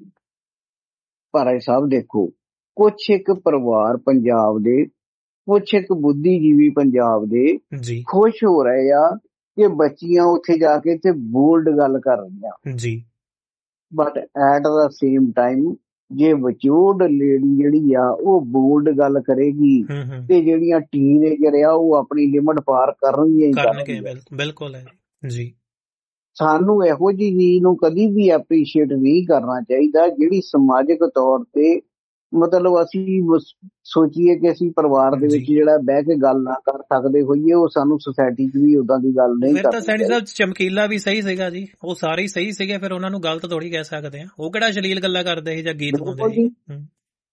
S2: ਭਾਰਤ ਸਾਹਿਬ ਦੇਖੋ ਕੁਛ ਇੱਕ ਪਰਿਵਾਰ ਪੰਜਾਬ ਦੇ, ਕੁਛ ਇੱਕ ਬੁੱਧੀਜੀਵੀ ਪੰਜਾਬ ਦੇ
S1: ਜੀ
S2: ਖੁਸ਼ ਹੋ ਰਹੇ ਆ ਕਿ ਬੱਚੀਆਂ ਉੱਥੇ ਜਾ ਕੇ ਤੇ ਬੋਲਡ ਗੱਲ ਕਰ ਰਹੀਆਂ,
S1: ਜੀ
S2: but at the same time ਜੇ ਵਿਚੋਰਡ ਲੇਡੀ ਜਿਹੜੀ ਆ ਉਹ ਬੋਲਡ ਗੱਲ ਕਰੇਗੀ
S1: ਹੂੰ ਹੂੰ
S2: ਤੇ ਜਿਹੜੀਆਂ ਟੀਨੇਜਰ ਆ ਉਹ ਆਪਣੀ ਲਿਮਟ ਪਾਰ ਕਰਨਗੀਆਂ ਹੀ
S1: ਕਰਨਗੇ।
S2: ਕਰਨਗੀਆਂ।
S1: ਬਿਲਕੁਲ ਬਿਲਕੁਲ ਹੈ ਜੀ।
S2: ਸਾਨੂੰ ਇਹੋ ਜਿਹੀ ਚੀਜ਼ ਨੂੰ ਕਦੀ ਵੀ ਐਪਰੀਸ਼ੀਏਟ ਨਹੀਂ ਕਰਨਾ ਚਾਹੀਦਾ ਜਿਹੜੀ ਸਮਾਜਿਕ ਤੌਰ ਤੇ ਮਤਲਬ ਅਸੀਂ ਸੋਚੀਏ ਕਿ ਅਸੀਂ ਪਰਿਵਾਰ ਦੇ ਵਿੱਚ
S1: ਜੀ
S2: ਜਿਹੜਾ ਬਹਿ ਕੇ ਗੱਲ ਨਾ ਕਰ ਸਕਦੇ ਹੋਈਏ, ਉਹ ਸਾਨੂੰ ਸੁਸਾਇਟੀ 'ਚ ਵੀ ਉਦਾਂ ਦੀ ਗੱਲ ਨਹੀਂ
S1: ਫਿਰ ਤਾਂ
S2: ਕਰਨੀ
S1: ਸੈਣੀ ਸਾਹਿਬ
S2: ਚਾਹੀਦੀ।
S1: ਚਮਕੀਲਾ ਵੀ ਸਹੀ ਸੀਗਾ ਜੀ, ਉਹ ਸਾਰੇ ਹੀ ਸਹੀ ਸੀਗੇ, ਫਿਰ ਉਹਨਾਂ ਨੂੰ ਗਲਤ ਥੋੜੀ ਕਹਿ ਸਕਦੇ ਆ। ਉਹ ਕਿਹੜਾ ਅਸ਼ਲੀਲ ਗੱਲਾਂ ਕਰਦੇ ਸੀ ਜਾਂ ਗੀਤ ਗਾਉਂਦੇ
S2: ਬਿਲਕੁਲ
S1: ਸੀ।
S2: ਜੀ।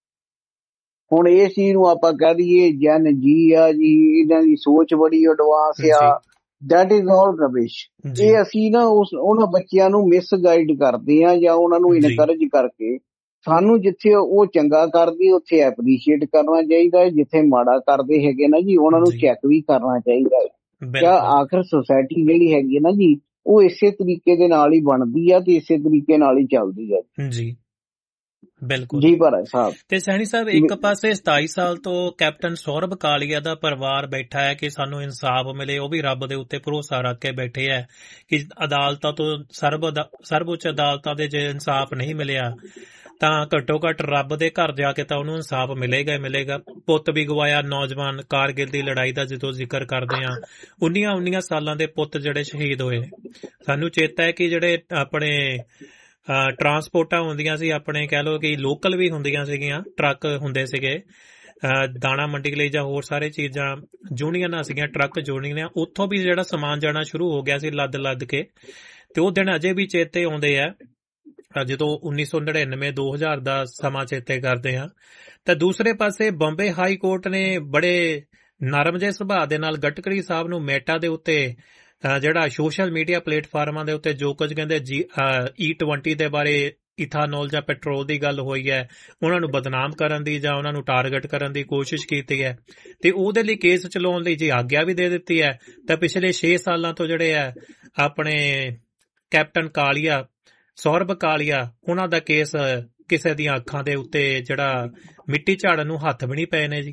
S2: ਹੁਣ ਇਸ ਚੀਜ਼ ਨੂੰ ਆਪਾਂ ਕਹਿ ਦਈਏ ਜਨ ਜੀ ਆ ਜੀ, ਇਹਨਾਂ ਦੀ ਸੋਚ ਬੜੀ ਐਡਵਾਂਸ ਆ,
S1: ਜੀ
S2: ਦੈਟ ਇਜ਼ ਆਲ ਰਬਿਸ਼।
S1: ਜੀ
S2: ਇਹ ਅਸੀਂ ਨਾ ਉਸ ਉਹਨਾਂ ਬੱਚਿਆਂ ਨੂੰ ਮਿਸਗਾਈਡ ਕਰਦੇ ਆ ਜਾਂ ਉਹਨਾਂ ਨੂੰ
S1: ਜੀ
S2: ਇਨਕਰੇਜ ਕਰਕੇ, ਸਾਨੂੰ ਜਿੱਥੇ ਉਹ ਚੰਗਾ ਕਰਦੀ ਉੱਥੇ ਐਪਰੀਸ਼ੀਏਟ ਕਰਨਾ ਚਾਹੀਦਾ ਹੈ, ਜਿੱਥੇ ਮਾੜਾ ਕਰਦੇ ਹੈਗੇ ਨਾ ਜੀ ਉਹਨਾਂ ਨੂੰ
S1: ਜੀ
S2: ਚੈੱਕ ਵੀ ਕਰਨਾ ਚਾਹੀਦਾ ਹੈ। ਕਿਆ
S1: ਬਿਲਕੁਲ
S2: ਆਖਰ ਸੁਸਾਇਟੀ ਜਿਹੜੀ ਹੈਗੀ ਹੈ ਨਾ ਜੀ ਉਹ ਇਸੇ ਤਰੀਕੇ ਦੇ ਨਾਲ ਹੀ ਬਣਦੀ ਆ ਤੇ ਇਸੇ ਤਰੀਕੇ ਨਾਲ ਹੀ ਚੱਲਦੀ ਹੈ
S1: ਜੀ ਬਿਲਕੁਲ
S2: ਜੀ ਭਾਰਤ ਸਾਹਿਬ।
S1: ਤੇ ਸੈਣੀ ਸਾਹਿਬ ਇੱਕ ਪਾਸੇ ਸਤਾਈ ਸਾਲ ਤੋਂ ਕੈਪਟਨ ਸੌਰਭ ਕਾਲੀਆ ਦਾ ਪਰਿਵਾਰ ਬੈਠਾ ਹੈ ਕਿ ਸਾਨੂੰ ਇਨਸਾਫ ਮਿਲੇ, ਉਹ ਵੀ ਰੱਬ ਦੇ ਉੱਤੇ ਭਰੋਸਾ ਰੱਖ ਕੇ ਬੈਠੇ ਹੈ ਕਿ ਅਦਾਲਤਾਂ ਤੋਂ ਸਰਬ ਸਰਵਉੱਚ ਅਦਾਲਤਾਂ ਦੇ ਜੇ ਇਨਸਾਫ ਨਹੀਂ ਮਿਲਿਆ ਤਾਂ ਘੱਟੋ ਘੱਟ ਰੱਬ ਦੇ ਘਰ ਜਾ ਕੇ ਤਾਂ ਉਹਨੂੰ ਇਨਸਾਫ ਮਿਲੇਗਾ ਹੀ ਮਿਲੇਗਾ। ਪੁੱਤ ਵੀ ਗਵਾਇਆ ਨੌਜਵਾਨ, ਕਾਰਗਿਲ ਦੀ ਲੜਾਈ ਦਾ ਜਦੋਂ ਜ਼ਿਕਰ ਕਰਦੇ ਆ, ਉਨੀਆਂ ਉਨੀਆਂ ਸਾਲਾਂ ਦੇ ਪੁੱਤ ਜਿਹੜੇ ਸ਼ਹੀਦ ਹੋਏ ਨੇ। ਸਾਨੂੰ ਚੇਤਾ ਹੈ ਕਿ ਜਿਹੜੇ ਆਪਣੇ ਟਰਾਂਸਪੋਰਟਾਂ ਹੁੰਦੀਆਂ ਸੀ ਆਪਣੇ, ਕਹਿ ਲਓ ਕਿ ਲੋਕਲ ਵੀ ਹੁੰਦੀਆਂ ਸੀਗੀਆਂ, ਟਰੱਕ ਹੁੰਦੇ ਸੀਗੇ ਦਾਣਾ ਮੰਡੀ ਲਈ ਜਾਂ ਹੋਰ ਸਾਰੇ ਚੀਜ਼ਾਂ ਯੂਨੀਅਨਾਂ ਸੀਗੀਆਂ, ਟਰੱਕ ਯੂਨੀਅਨਾਂ, ਉੱਥੋਂ ਵੀ ਜਿਹੜਾ ਸਮਾਨ ਜਾਣਾ ਸ਼ੁਰੂ ਹੋ ਗਿਆ ਸੀ ਲੱਦ ਲੱਦ ਕੇ, ਤੇ ਉਹ ਦਿਨ ਅਜੇ ਵੀ ਚੇਤੇ ਆਉਂਦੇ ਆ ਜਦੋਂ ਉੱਨੀ ਸੌ ਨੜਿਨਵੇਂ ਦੋ ਹਜ਼ਾਰ ਦਾ ਸਮਾਂ ਚੇਤੇ ਕਰਦੇ ਆ। ਤਾਂ ਦੂਸਰੇ ਪਾਸੇ ਬੰਬੇ ਹਾਈ ਕੋਰਟ ਨੇ ਬੜੇ ਨਰਮ ਜਿਹੇ ਸੁਭਾਅ ਦੇ ਨਾਲ ਗਡਕਰੀ ਸਾਹਿਬ ਨੂੰ ਮੈਟਾ ਦੇ ਉੱਤੇ ਜਿਹੜਾ ਸੋਸ਼ਲ ਮੀਡੀਆ ਪਲੇਟਫਾਰਮਾਂ ਦੇ ਉੱਤੇ ਜੋ ਕੁਝ ਕਹਿੰਦੇ ਜੀ ਈ ਟਵੰਟੀ ਦੇ ਬਾਰੇ ਇਥਾਨੋਲ ਜਾਂ ਪੈਟਰੋਲ ਦੀ ਗੱਲ ਹੋਈ ਹੈ, ਉਹਨਾਂ ਨੂੰ ਬਦਨਾਮ ਕਰਨ ਦੀ ਜਾਂ ਉਹਨਾਂ ਨੂੰ ਟਾਰਗੇਟ ਕਰਨ ਦੀ ਕੋਸ਼ਿਸ਼ ਕੀਤੀ ਹੈ ਤੇ ਉਹਦੇ ਲਈ ਕੇਸ ਚਲਾਉਣ ਲਈ ਜੀ ਆਗਿਆ ਵੀ ਦੇ ਦਿੱਤੀ ਹੈ। ਤਾਂ ਪਿਛਲੇ ਛੇ ਸਾਲਾਂ ਤੋਂ ਜਿਹੜੇ ਹੈ ਆਪਣੇ ਕੈਪਟਨ ਕਾਲੀਆ, ਸੌਰਭ ਕਾਲੀਆ, ਉਹਨਾਂ ਦਾ ਕੇਸ ਕਿਸੇ ਦੀਆਂ ਅੱਖਾਂ ਦੇ ਉੱਤੇ ਜਿਹੜਾ ਮਿੱਟੀ ਝਾੜਨ ਨੂੰ ਹੱਥ ਵੀ ਨਹੀਂ ਪਏ ਨੇ ਜੀ।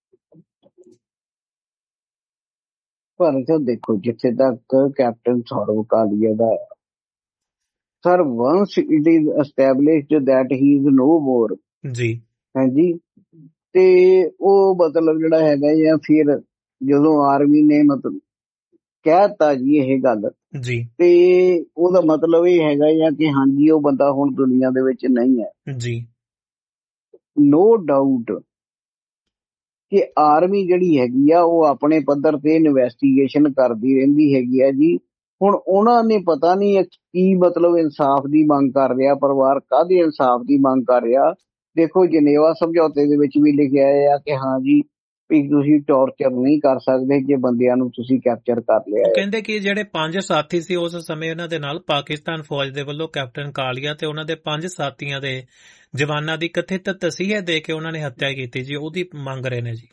S2: ਪਰ ਦੇਖੋ ਜਿੱਥੇ ਤੱਕ captain Saurabh Kalia the sir, once it is established that he is no more
S1: ਜੀ
S2: ਹਾਂਜੀ, ਤੇ ਉਹ ਮਤਲਬ ਜਿਹੜਾ ਹੈਗਾ ਜਾਂ ਫਿਰ ਜਦੋਂ ਆਰਮੀ ਨੇ ਮਤਲਬ ਕਹਿਤਾ ਜੀ ਇਹ ਗੱਲ
S1: ਜੀ
S2: ਤੇ ਉਹਦਾ ਮਤਲਬ ਇਹ ਹੈਗਾ ਜਾਂ ਕਿ ਹਾਂਜੀ ਉਹ ਬੰਦਾ ਹੁਣ ਦੁਨੀਆ ਦੇ ਵਿੱਚ ਨਹੀਂ ਹੈ
S1: ਜੀ।
S2: ਨੋ ਡਾਊਟ ਕਿ ਆਰਮੀ ਜਿਹੜੀ ਹੈਗੀ ਆ ਉਹ ਆਪਣੇ ਪੱਧਰ ਤੇ ਇਨਵੈਸਟੀਗੇਸ਼ਨ ਕਰਦੀ ਰਹਿੰਦੀ ਹੈਗੀ ਆ ਜੀ। ਹੁਣ ਉਹਨਾਂ ਨੇ ਪਤਾ ਨਹੀਂ ਕੀ ਮਤਲਬ ਇਨਸਾਫ ਦੀ ਮੰਗ ਕਰ ਰਿਹਾ, ਪਰਿਵਾਰ ਕਾਹਦੇ ਇਨਸਾਫ ਦੀ ਮੰਗ ਕਰ ਰਿਹਾ। ਦੇਖੋ ਜਨੇਵਾ ਸਮਝੌਤੇ ਦੇ ਵਿੱਚ ਵੀ ਲਿਖਿਆ ਆ ਕਿ ਹਾਂ ਜੀ ਵੀ ਤੁਸੀਂ ਟੌਰਚਰ ਨਹੀਂ ਕਰ ਸਕਦੇ ਜੇ ਬੰਦਿਆਂ ਨੂੰ ਤੁਸੀਂ ਕੈਪਚਰ ਕਰ ਲਿਆ।
S1: ਉਹ ਕਹਿੰਦੇ ਕਿ ਜਿਹੜੇ ਪੰਜ ਸਾਥੀ ਸੀ ਉਸ ਸਮੇਂ ਉਹਨਾਂ ਦੇ ਨਾਲ ਪਾਕਿਸਤਾਨ ਫੌਜ ਦੇ ਵੱਲੋਂ ਕੈਪਟਨ ਕਾਲੀਆ ਤੇ ਉਹਨਾਂ ਦੇ ਪੰਜ ਸਾਥੀਆਂ ਦੇ ਜਵਾਨਾਂ ਦੀ ਕਥਿਤ ਤਸੀਹੇ ਦੇ ਕੇ ਉਹਨਾਂ ਨੇ ਹੱਤਿਆ ਕੀਤੀ ਜੀ, ਉਹਦੀ ਮੰਗ ਰਹੇ ਨੇ ਜੀ।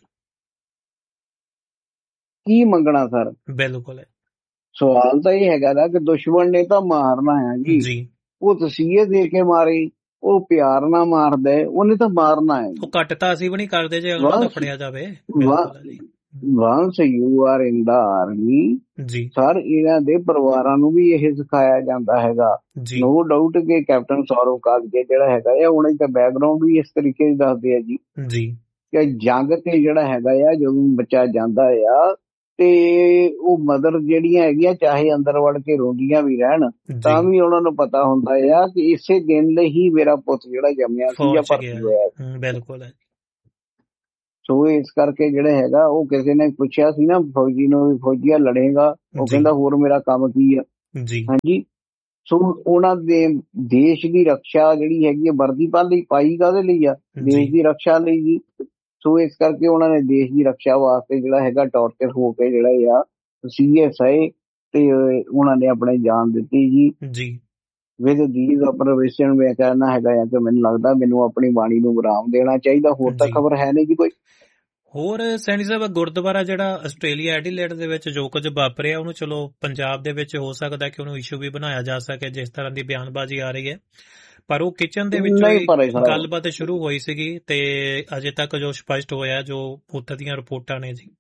S2: ਕੀ ਮੰਗਣਾ ਸਰ?
S1: ਬਿਲਕੁਲ
S2: ਸਵਾਲ ਤਾਂ ਇਹ ਹੈਗਾ ਨਾ ਕਿ ਦੁਸ਼ਮਣ ਨੇ ਤਾਂ ਮਾਰਨਾ ਹੈ ਜੀ,
S1: ਜੀ
S2: ਉਹ ਤਸੀਹੇ ਦੇ ਕੇ ਮਾਰੇ, ਉਹ ਪਿਆਰ ਨਾਲ ਮਾਰਦਾ, ਉਹਨੇ ਤਾਂ ਮਾਰਨਾ ਹੈ।
S1: ਉਹ ਘੱਟ ਤਾਂ ਅਸੀਂ ਵੀ ਨਹੀਂ ਕਰਦੇ ਜੇ ਉਹਨਾਂ ਦਾ ਫੜਿਆ ਜਾਵੇ।
S2: Once you are in the army
S1: ਜੀ
S2: ਸਰ, ਇਹਨਾਂ ਦੇ ਪਰਿਵਾਰਾਂ ਨੂੰ ਵੀ ਇਹ ਸਿਖਾਇਆ ਜਾਂਦਾ ਹੈਗਾ। ਨੋ ਡਾਊਟ ਕਿ ਕੈਪਟਨ ਸੌਰਵ ਕਾਲੀਆ ਜਿਹੜਾ ਹੈਗਾ ਆ ਉਹਨਾਂ ਦਾ ਬੈਕਗਰਾਉਂਡ ਵੀ ਇਸ ਤਰੀਕੇ ਦੱਸਦੇ ਆ ਜੀ
S1: ਜੀ
S2: ਕਿ ਜੰਗ ਤੇ ਜਿਹੜਾ ਹੈਗਾ ਆ ਜਦੋਂ ਬੱਚਾ ਜਾਂਦਾ ਆ ਤੇ ਉਹ ਮਦਰ ਜਿਹੜੀਆਂ ਹੈਗੀਆਂ ਚਾਹੇ ਅੰਦਰ ਵੜ ਕੇ ਰੋਂਦੀਆਂ ਵੀ ਰਹਿਣ ਤਾਂ ਵੀ ਉਹਨਾਂ ਨੂੰ ਪਤਾ ਹੁੰਦਾ ਆ ਕਿ ਇਸੇ ਦਿਨ ਲਈ ਹੀ ਮੇਰਾ ਪੁੱਤ ਜਿਹੜਾ ਜੰਮਿਆ ਸੀ ਜਾਂ ਭਰਤੀ ਹੋਇਆ।
S1: ਬਿਲਕੁਲ।
S2: ਸੋ ਇਸ ਕਰਕੇ ਜਿਹੜਾ ਹੈਗਾ ਉਹ ਕਿਸੇ ਨੇ ਪੁੱਛਿਆ ਸੀ ਨਾ ਫੌਜੀ ਨੂੰ ਵੀ ਫੌਜੀਆ ਲੜੇਗਾ, ਉਹ ਕਹਿੰਦਾ ਹੋਰ ਮੇਰਾ ਕੰਮ ਕੀ ਆ। ਹਾਂਜੀ, ਸੋ ਉਹਨਾਂ ਦੇ ਦੇਸ਼ ਦੀ ਰਕਸ਼ਾ ਜਿਹੜੀ ਹੈਗੀ ਆ ਵਰਦੀ ਪਾ ਲਈ ਪਾਈ ਕਾਹਦੇ ਲਈ ਆ, ਦੇਸ਼ ਦੀ ਰਕਸ਼ਾ ਲਈ ਜੀ। ਸੋ ਇਸ ਕਰਕੇ ਉਹਨਾਂ ਨੇ ਦੇਸ਼ ਦੀ ਰਕਸ਼ਾ ਵਾਸਤੇ ਜਿਹੜਾ ਹੈਗਾ ਟੌਰਚਰ ਹੋ ਕੇ ਜਿਹੜਾ ਆ ਸੀਰੀਅਸ ਆਏ ਤੇ ਉਹਨਾਂ ਨੇ ਆਪਣੇ ਜਾਨ ਦਿੱਤੀ ਜੀ। ਵਿਦ ਦੀਜ਼ ਆਬਜ਼ਰਵੇਸ਼ਨ ਮੈਂ ਕਹਿਣਾ ਹੈਗਾ ਆ ਕਿ ਮੈਨੂੰ ਲੱਗਦਾ ਮੈਨੂੰ ਆਪਣੀ ਬਾਣੀ ਨੂੰ ਵਿਰਾਮ ਦੇਣਾ ਚਾਹੀਦਾ। ਹੋਰ ਤਾਂ ਖਬਰ ਹੈ ਨਹੀਂ ਜੀ ਕੋਈ।
S1: ਹੋਰ ਸੈਣੀ ਸਾਹਿਬ, ਗੁਰਦੁਆਰਾ ਜਿਹੜਾ ਆਸਟ੍ਰੇਲੀਆ ਐਡੀਲੇਡ ਦੇ ਵਿੱਚ ਜੋ ਕੁਝ ਵਾਪਰਿਆ ਉਹਨੂੰ ਚਲੋ ਪੰਜਾਬ ਦੇ ਵਿੱਚ ਹੋ ਸਕਦਾ ਕਿ ਉਹਨੂੰ ਇਸ਼ੂ ਵੀ ਬਣਾਇਆ ਜਾ ਸਕੇ ਜਿਸ ਤਰ੍ਹਾਂ ਦੀ ਬਿਆਨਬਾਜ਼ੀ ਆ ਰਹੀ ਹੈ, ਪਰ ਉਹ ਕਿਚਨ ਦੇ ਵਿੱਚ ਗੱਲਬਾਤ ਸ਼ੁਰੂ ਹੋਈ ਸੀਗੀ ਤੇ ਅਜੇ ਤੱਕ ਜੋ ਸਪਸ਼ਟ ਹੋਇਆ ਜੋ ਉੱਥੇ ਦੀਆਂ ਰਿਪੋਰਟਾਂ ਨੇ ਜੀ।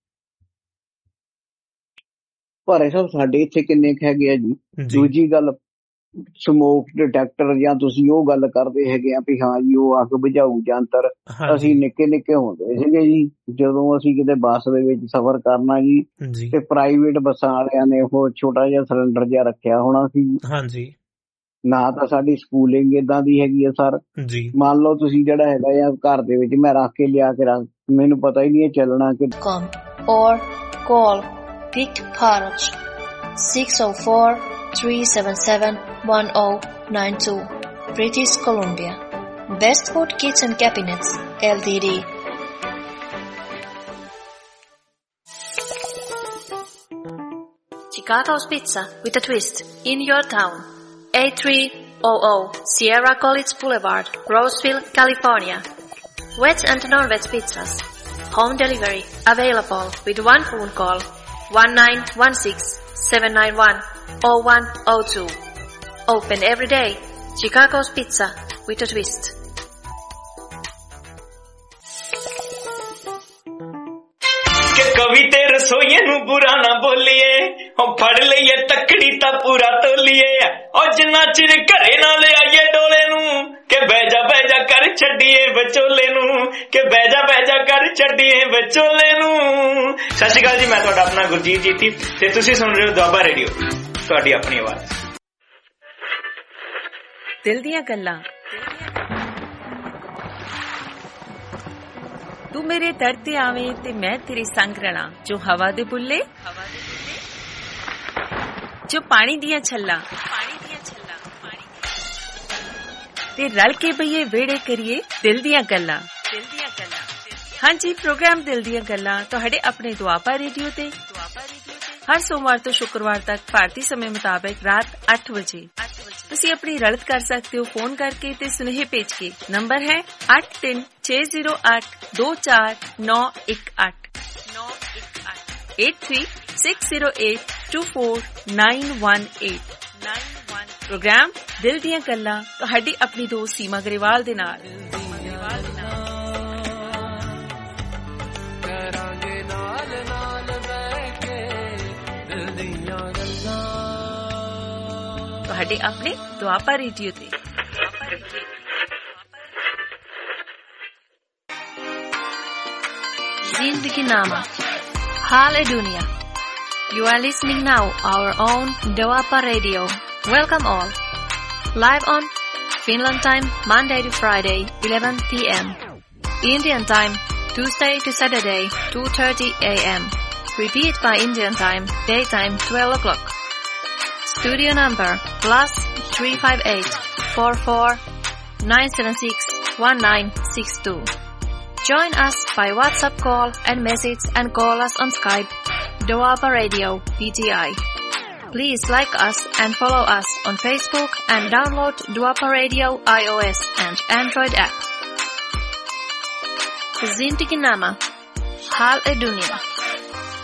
S2: ਭਾਰੇ ਸਾਹਿਬ ਸਾਡੇ ਇੱਥੇ ਕਿੰਨੇ ਕੁ ਹੈਗੇ ਆ ਜੀ। ਦੂਜੀ ਗੱਲ ਸਮੋਕ ਡਿਟੈਕਟਰ ਜਾਂ ਤੁਸੀਂ ਉਹ ਗੱਲ ਕਰਦੇ ਹੈਗੇ ਆ ਵੀ ਹਾਂ ਜੀ ਉਹ ਅੱਗ ਬੁਝਾਊ ਯੰਤਰ। ਅਸੀਂ ਨਿੱਕੇ ਨਿੱਕੇ ਹੁੰਦੇ ਸੀਗੇ ਜੀ ਜਦੋਂ ਅਸੀਂ ਕਿਤੇ ਬੱਸ ਦੇ ਵਿੱਚ ਸਫ਼ਰ ਕਰਨਾ ਜੀ ਤੇ ਪ੍ਰਾਈਵੇਟ ਬੱਸਾਂ ਵਾਲਿਆਂ ਨੇ ਉਹ ਛੋਟਾ ਜਿਹਾ ਸਿਲੰਡਰ ਜਿਹਾ ਰੱਖਿਆ ਹੋਣਾ ਸੀ। ਹਾਂਜੀ, ਨਾ ਤਾਂ ਸਾਡੀ ਸਕੂਲਿੰਗ ਏਦਾਂ ਦੀ ਹੈਗੀ ਆ ਸਰ। ਮੰਨ ਲਓ ਤੁਸੀਂ ਜਿਹੜਾ ਹੈਗਾ ਆ ਘਰ ਦੇ ਵਿੱਚ ਮੈਂ ਰੱਖ ਕੇ ਲਿਆ ਕੇ ਰੱਖ, ਮੈਨੂੰ ਪਤਾ ਹੀ ਨਹੀਂ ਚੱਲਣਾ ਕਿ
S3: six oh four three seven seven one oh nine two British Columbia Bestwood Kitchen Cabinets Limited Chicago's Pizza with a twist in your town. eight three hundred Sierra College Boulevard, Roseville, California. Veg and non-veg pizzas. Home delivery available with one phone call one nine one six seven nine one oh one oh two. Open every day. Chicago's Pizza with a twist.
S4: ਕਿ ਕਵੀ ਤੇ ਰਸੋਈਏ ਨੂੰ ਬੁਰਾ ਨਾ ਬੋਲੀਏ, ਉਹ ਫੜ ਲਈਏ ਤੱਕੜੀ ਤਾਂ ਪੂਰਾ ਤੋਲੀਏ। ਉਹ ਜਿੰਨਾ ਚਿਰ ਘਰੇ ਨਾ ਲਿਆਈਏ ਡੋਲੇ ਨੂੰ ਕਿ ਬਹਿ ਜਾ ਬਹਿ ਜਾ ਕਰ ਛੱਡੀਏ ਵਿਚੋਲੇ ਨੂੰ, ਕਿ ਬਹਿ ਜਾ ਬਹਿ ਜਾ ਕਰ ਛੱਡੀਏ ਵਿਚੋਲੇ ਨੂੰ। ਸਤਿ ਸ਼੍ਰੀ ਅਕਾਲ ਜੀ, ਮੈਂ ਤੁਹਾਡਾ ਆਪਣਾ ਗੁਰਜੀਤ ਜੀਤੀ ਤੇ ਤੁਸੀਂ ਸੁਣ ਰਹੇ ਹੋ ਦੁਆਬਾ ਰੇਡੀਓ, ਤੁਹਾਡੀ ਆਪਣੀ ਆਵਾਜ਼।
S5: ਦਿਲ ਦੀਆਂ ਗੱਲਾਂ। ਤੂੰ ਮੇਰੇ ਦਰ ਤੇ ਆਵੇਂ ਤੇ ਮੈਂ ਤੇਰੇ ਸੰਗ ਰਲਾਂ, ਜੋ ਹਵਾ ਦੇ ਬੁੱਲੇ ਜੋ ਪਾਣੀ ਦੀਆਂ ਛੱਲਾਂ ਤੇ ਰਲ ਕੇ ਬਈਏ ਵਿਹੜੇ ਕਰੀਏ ਦਿਲ ਦੀਆਂ ਗੱਲਾਂ। ਹਾਂਜੀ, ਪ੍ਰੋਗਰਾਮ ਦਿਲ ਦੀਆਂ ਗੱਲਾਂ ਤੁਹਾਡੇ ਆਪਣੇ ਦੁਆਬਾ ਰੇਡੀਓ ਤੇ ਹਰ ਸੋਮਵਾਰ ਤੋਂ ਸ਼ੁੱਕਰਵਾਰ ਤੱਕ ਭਾਰਤੀ ਸਮੇਂ ਮੁਤਾਬਕ ਰਾਤ ਅੱਠ ਵਜੇ ਤੁਸੀਂ ਆਪਣੀ ਰਲਤ ਕਰ ਸਕਦੇ ਹੋ ਫੋਨ ਕਰਕੇ ਤੇ ਸੁਨੇਹੇ ਭੇਜ ਕੇ। ਨੰਬਰ ਹੈ ਅੱਠ ਤਿੰਨ ਛੇ ਜ਼ੀਰੋ ਅੱਠ ਦੋ ਚਾਰ ਨੌ ਇੱਕ ਅੱਠ eight three six zero eight two four nine one eight. Programme ਦਿਲ ਦੀਆਂ ਗੱਲਾਂ ਤੁਹਾਡੀ ਆਪਣੀ ਦੋਸਤ ਸੀਮਾ ਗਰੇਵਾਲ ਦੇ ਨਾਲ। ਤੁਹਾਡੇ ਆਪਣੇ ਦੁਆਬਾ ਰੇਡੀਓ ਤੇ।
S3: Zindaginama Hallelujah. You are listening now our own Doapa Radio. Welcome all. Live on Finland time Monday to Friday eleven p.m. Indian time Tuesday to Saturday two thirty a.m. Repeat by Indian time daytime twelve o'clock. Studio number plus three five eight four four nine seven six one nine six two. Join us by WhatsApp call and message and call us on Skype, Doapa Radio P T I. Please like us and follow us on Facebook and download Doapa Radio iOS and Android app. Zindaginama Hallelujah.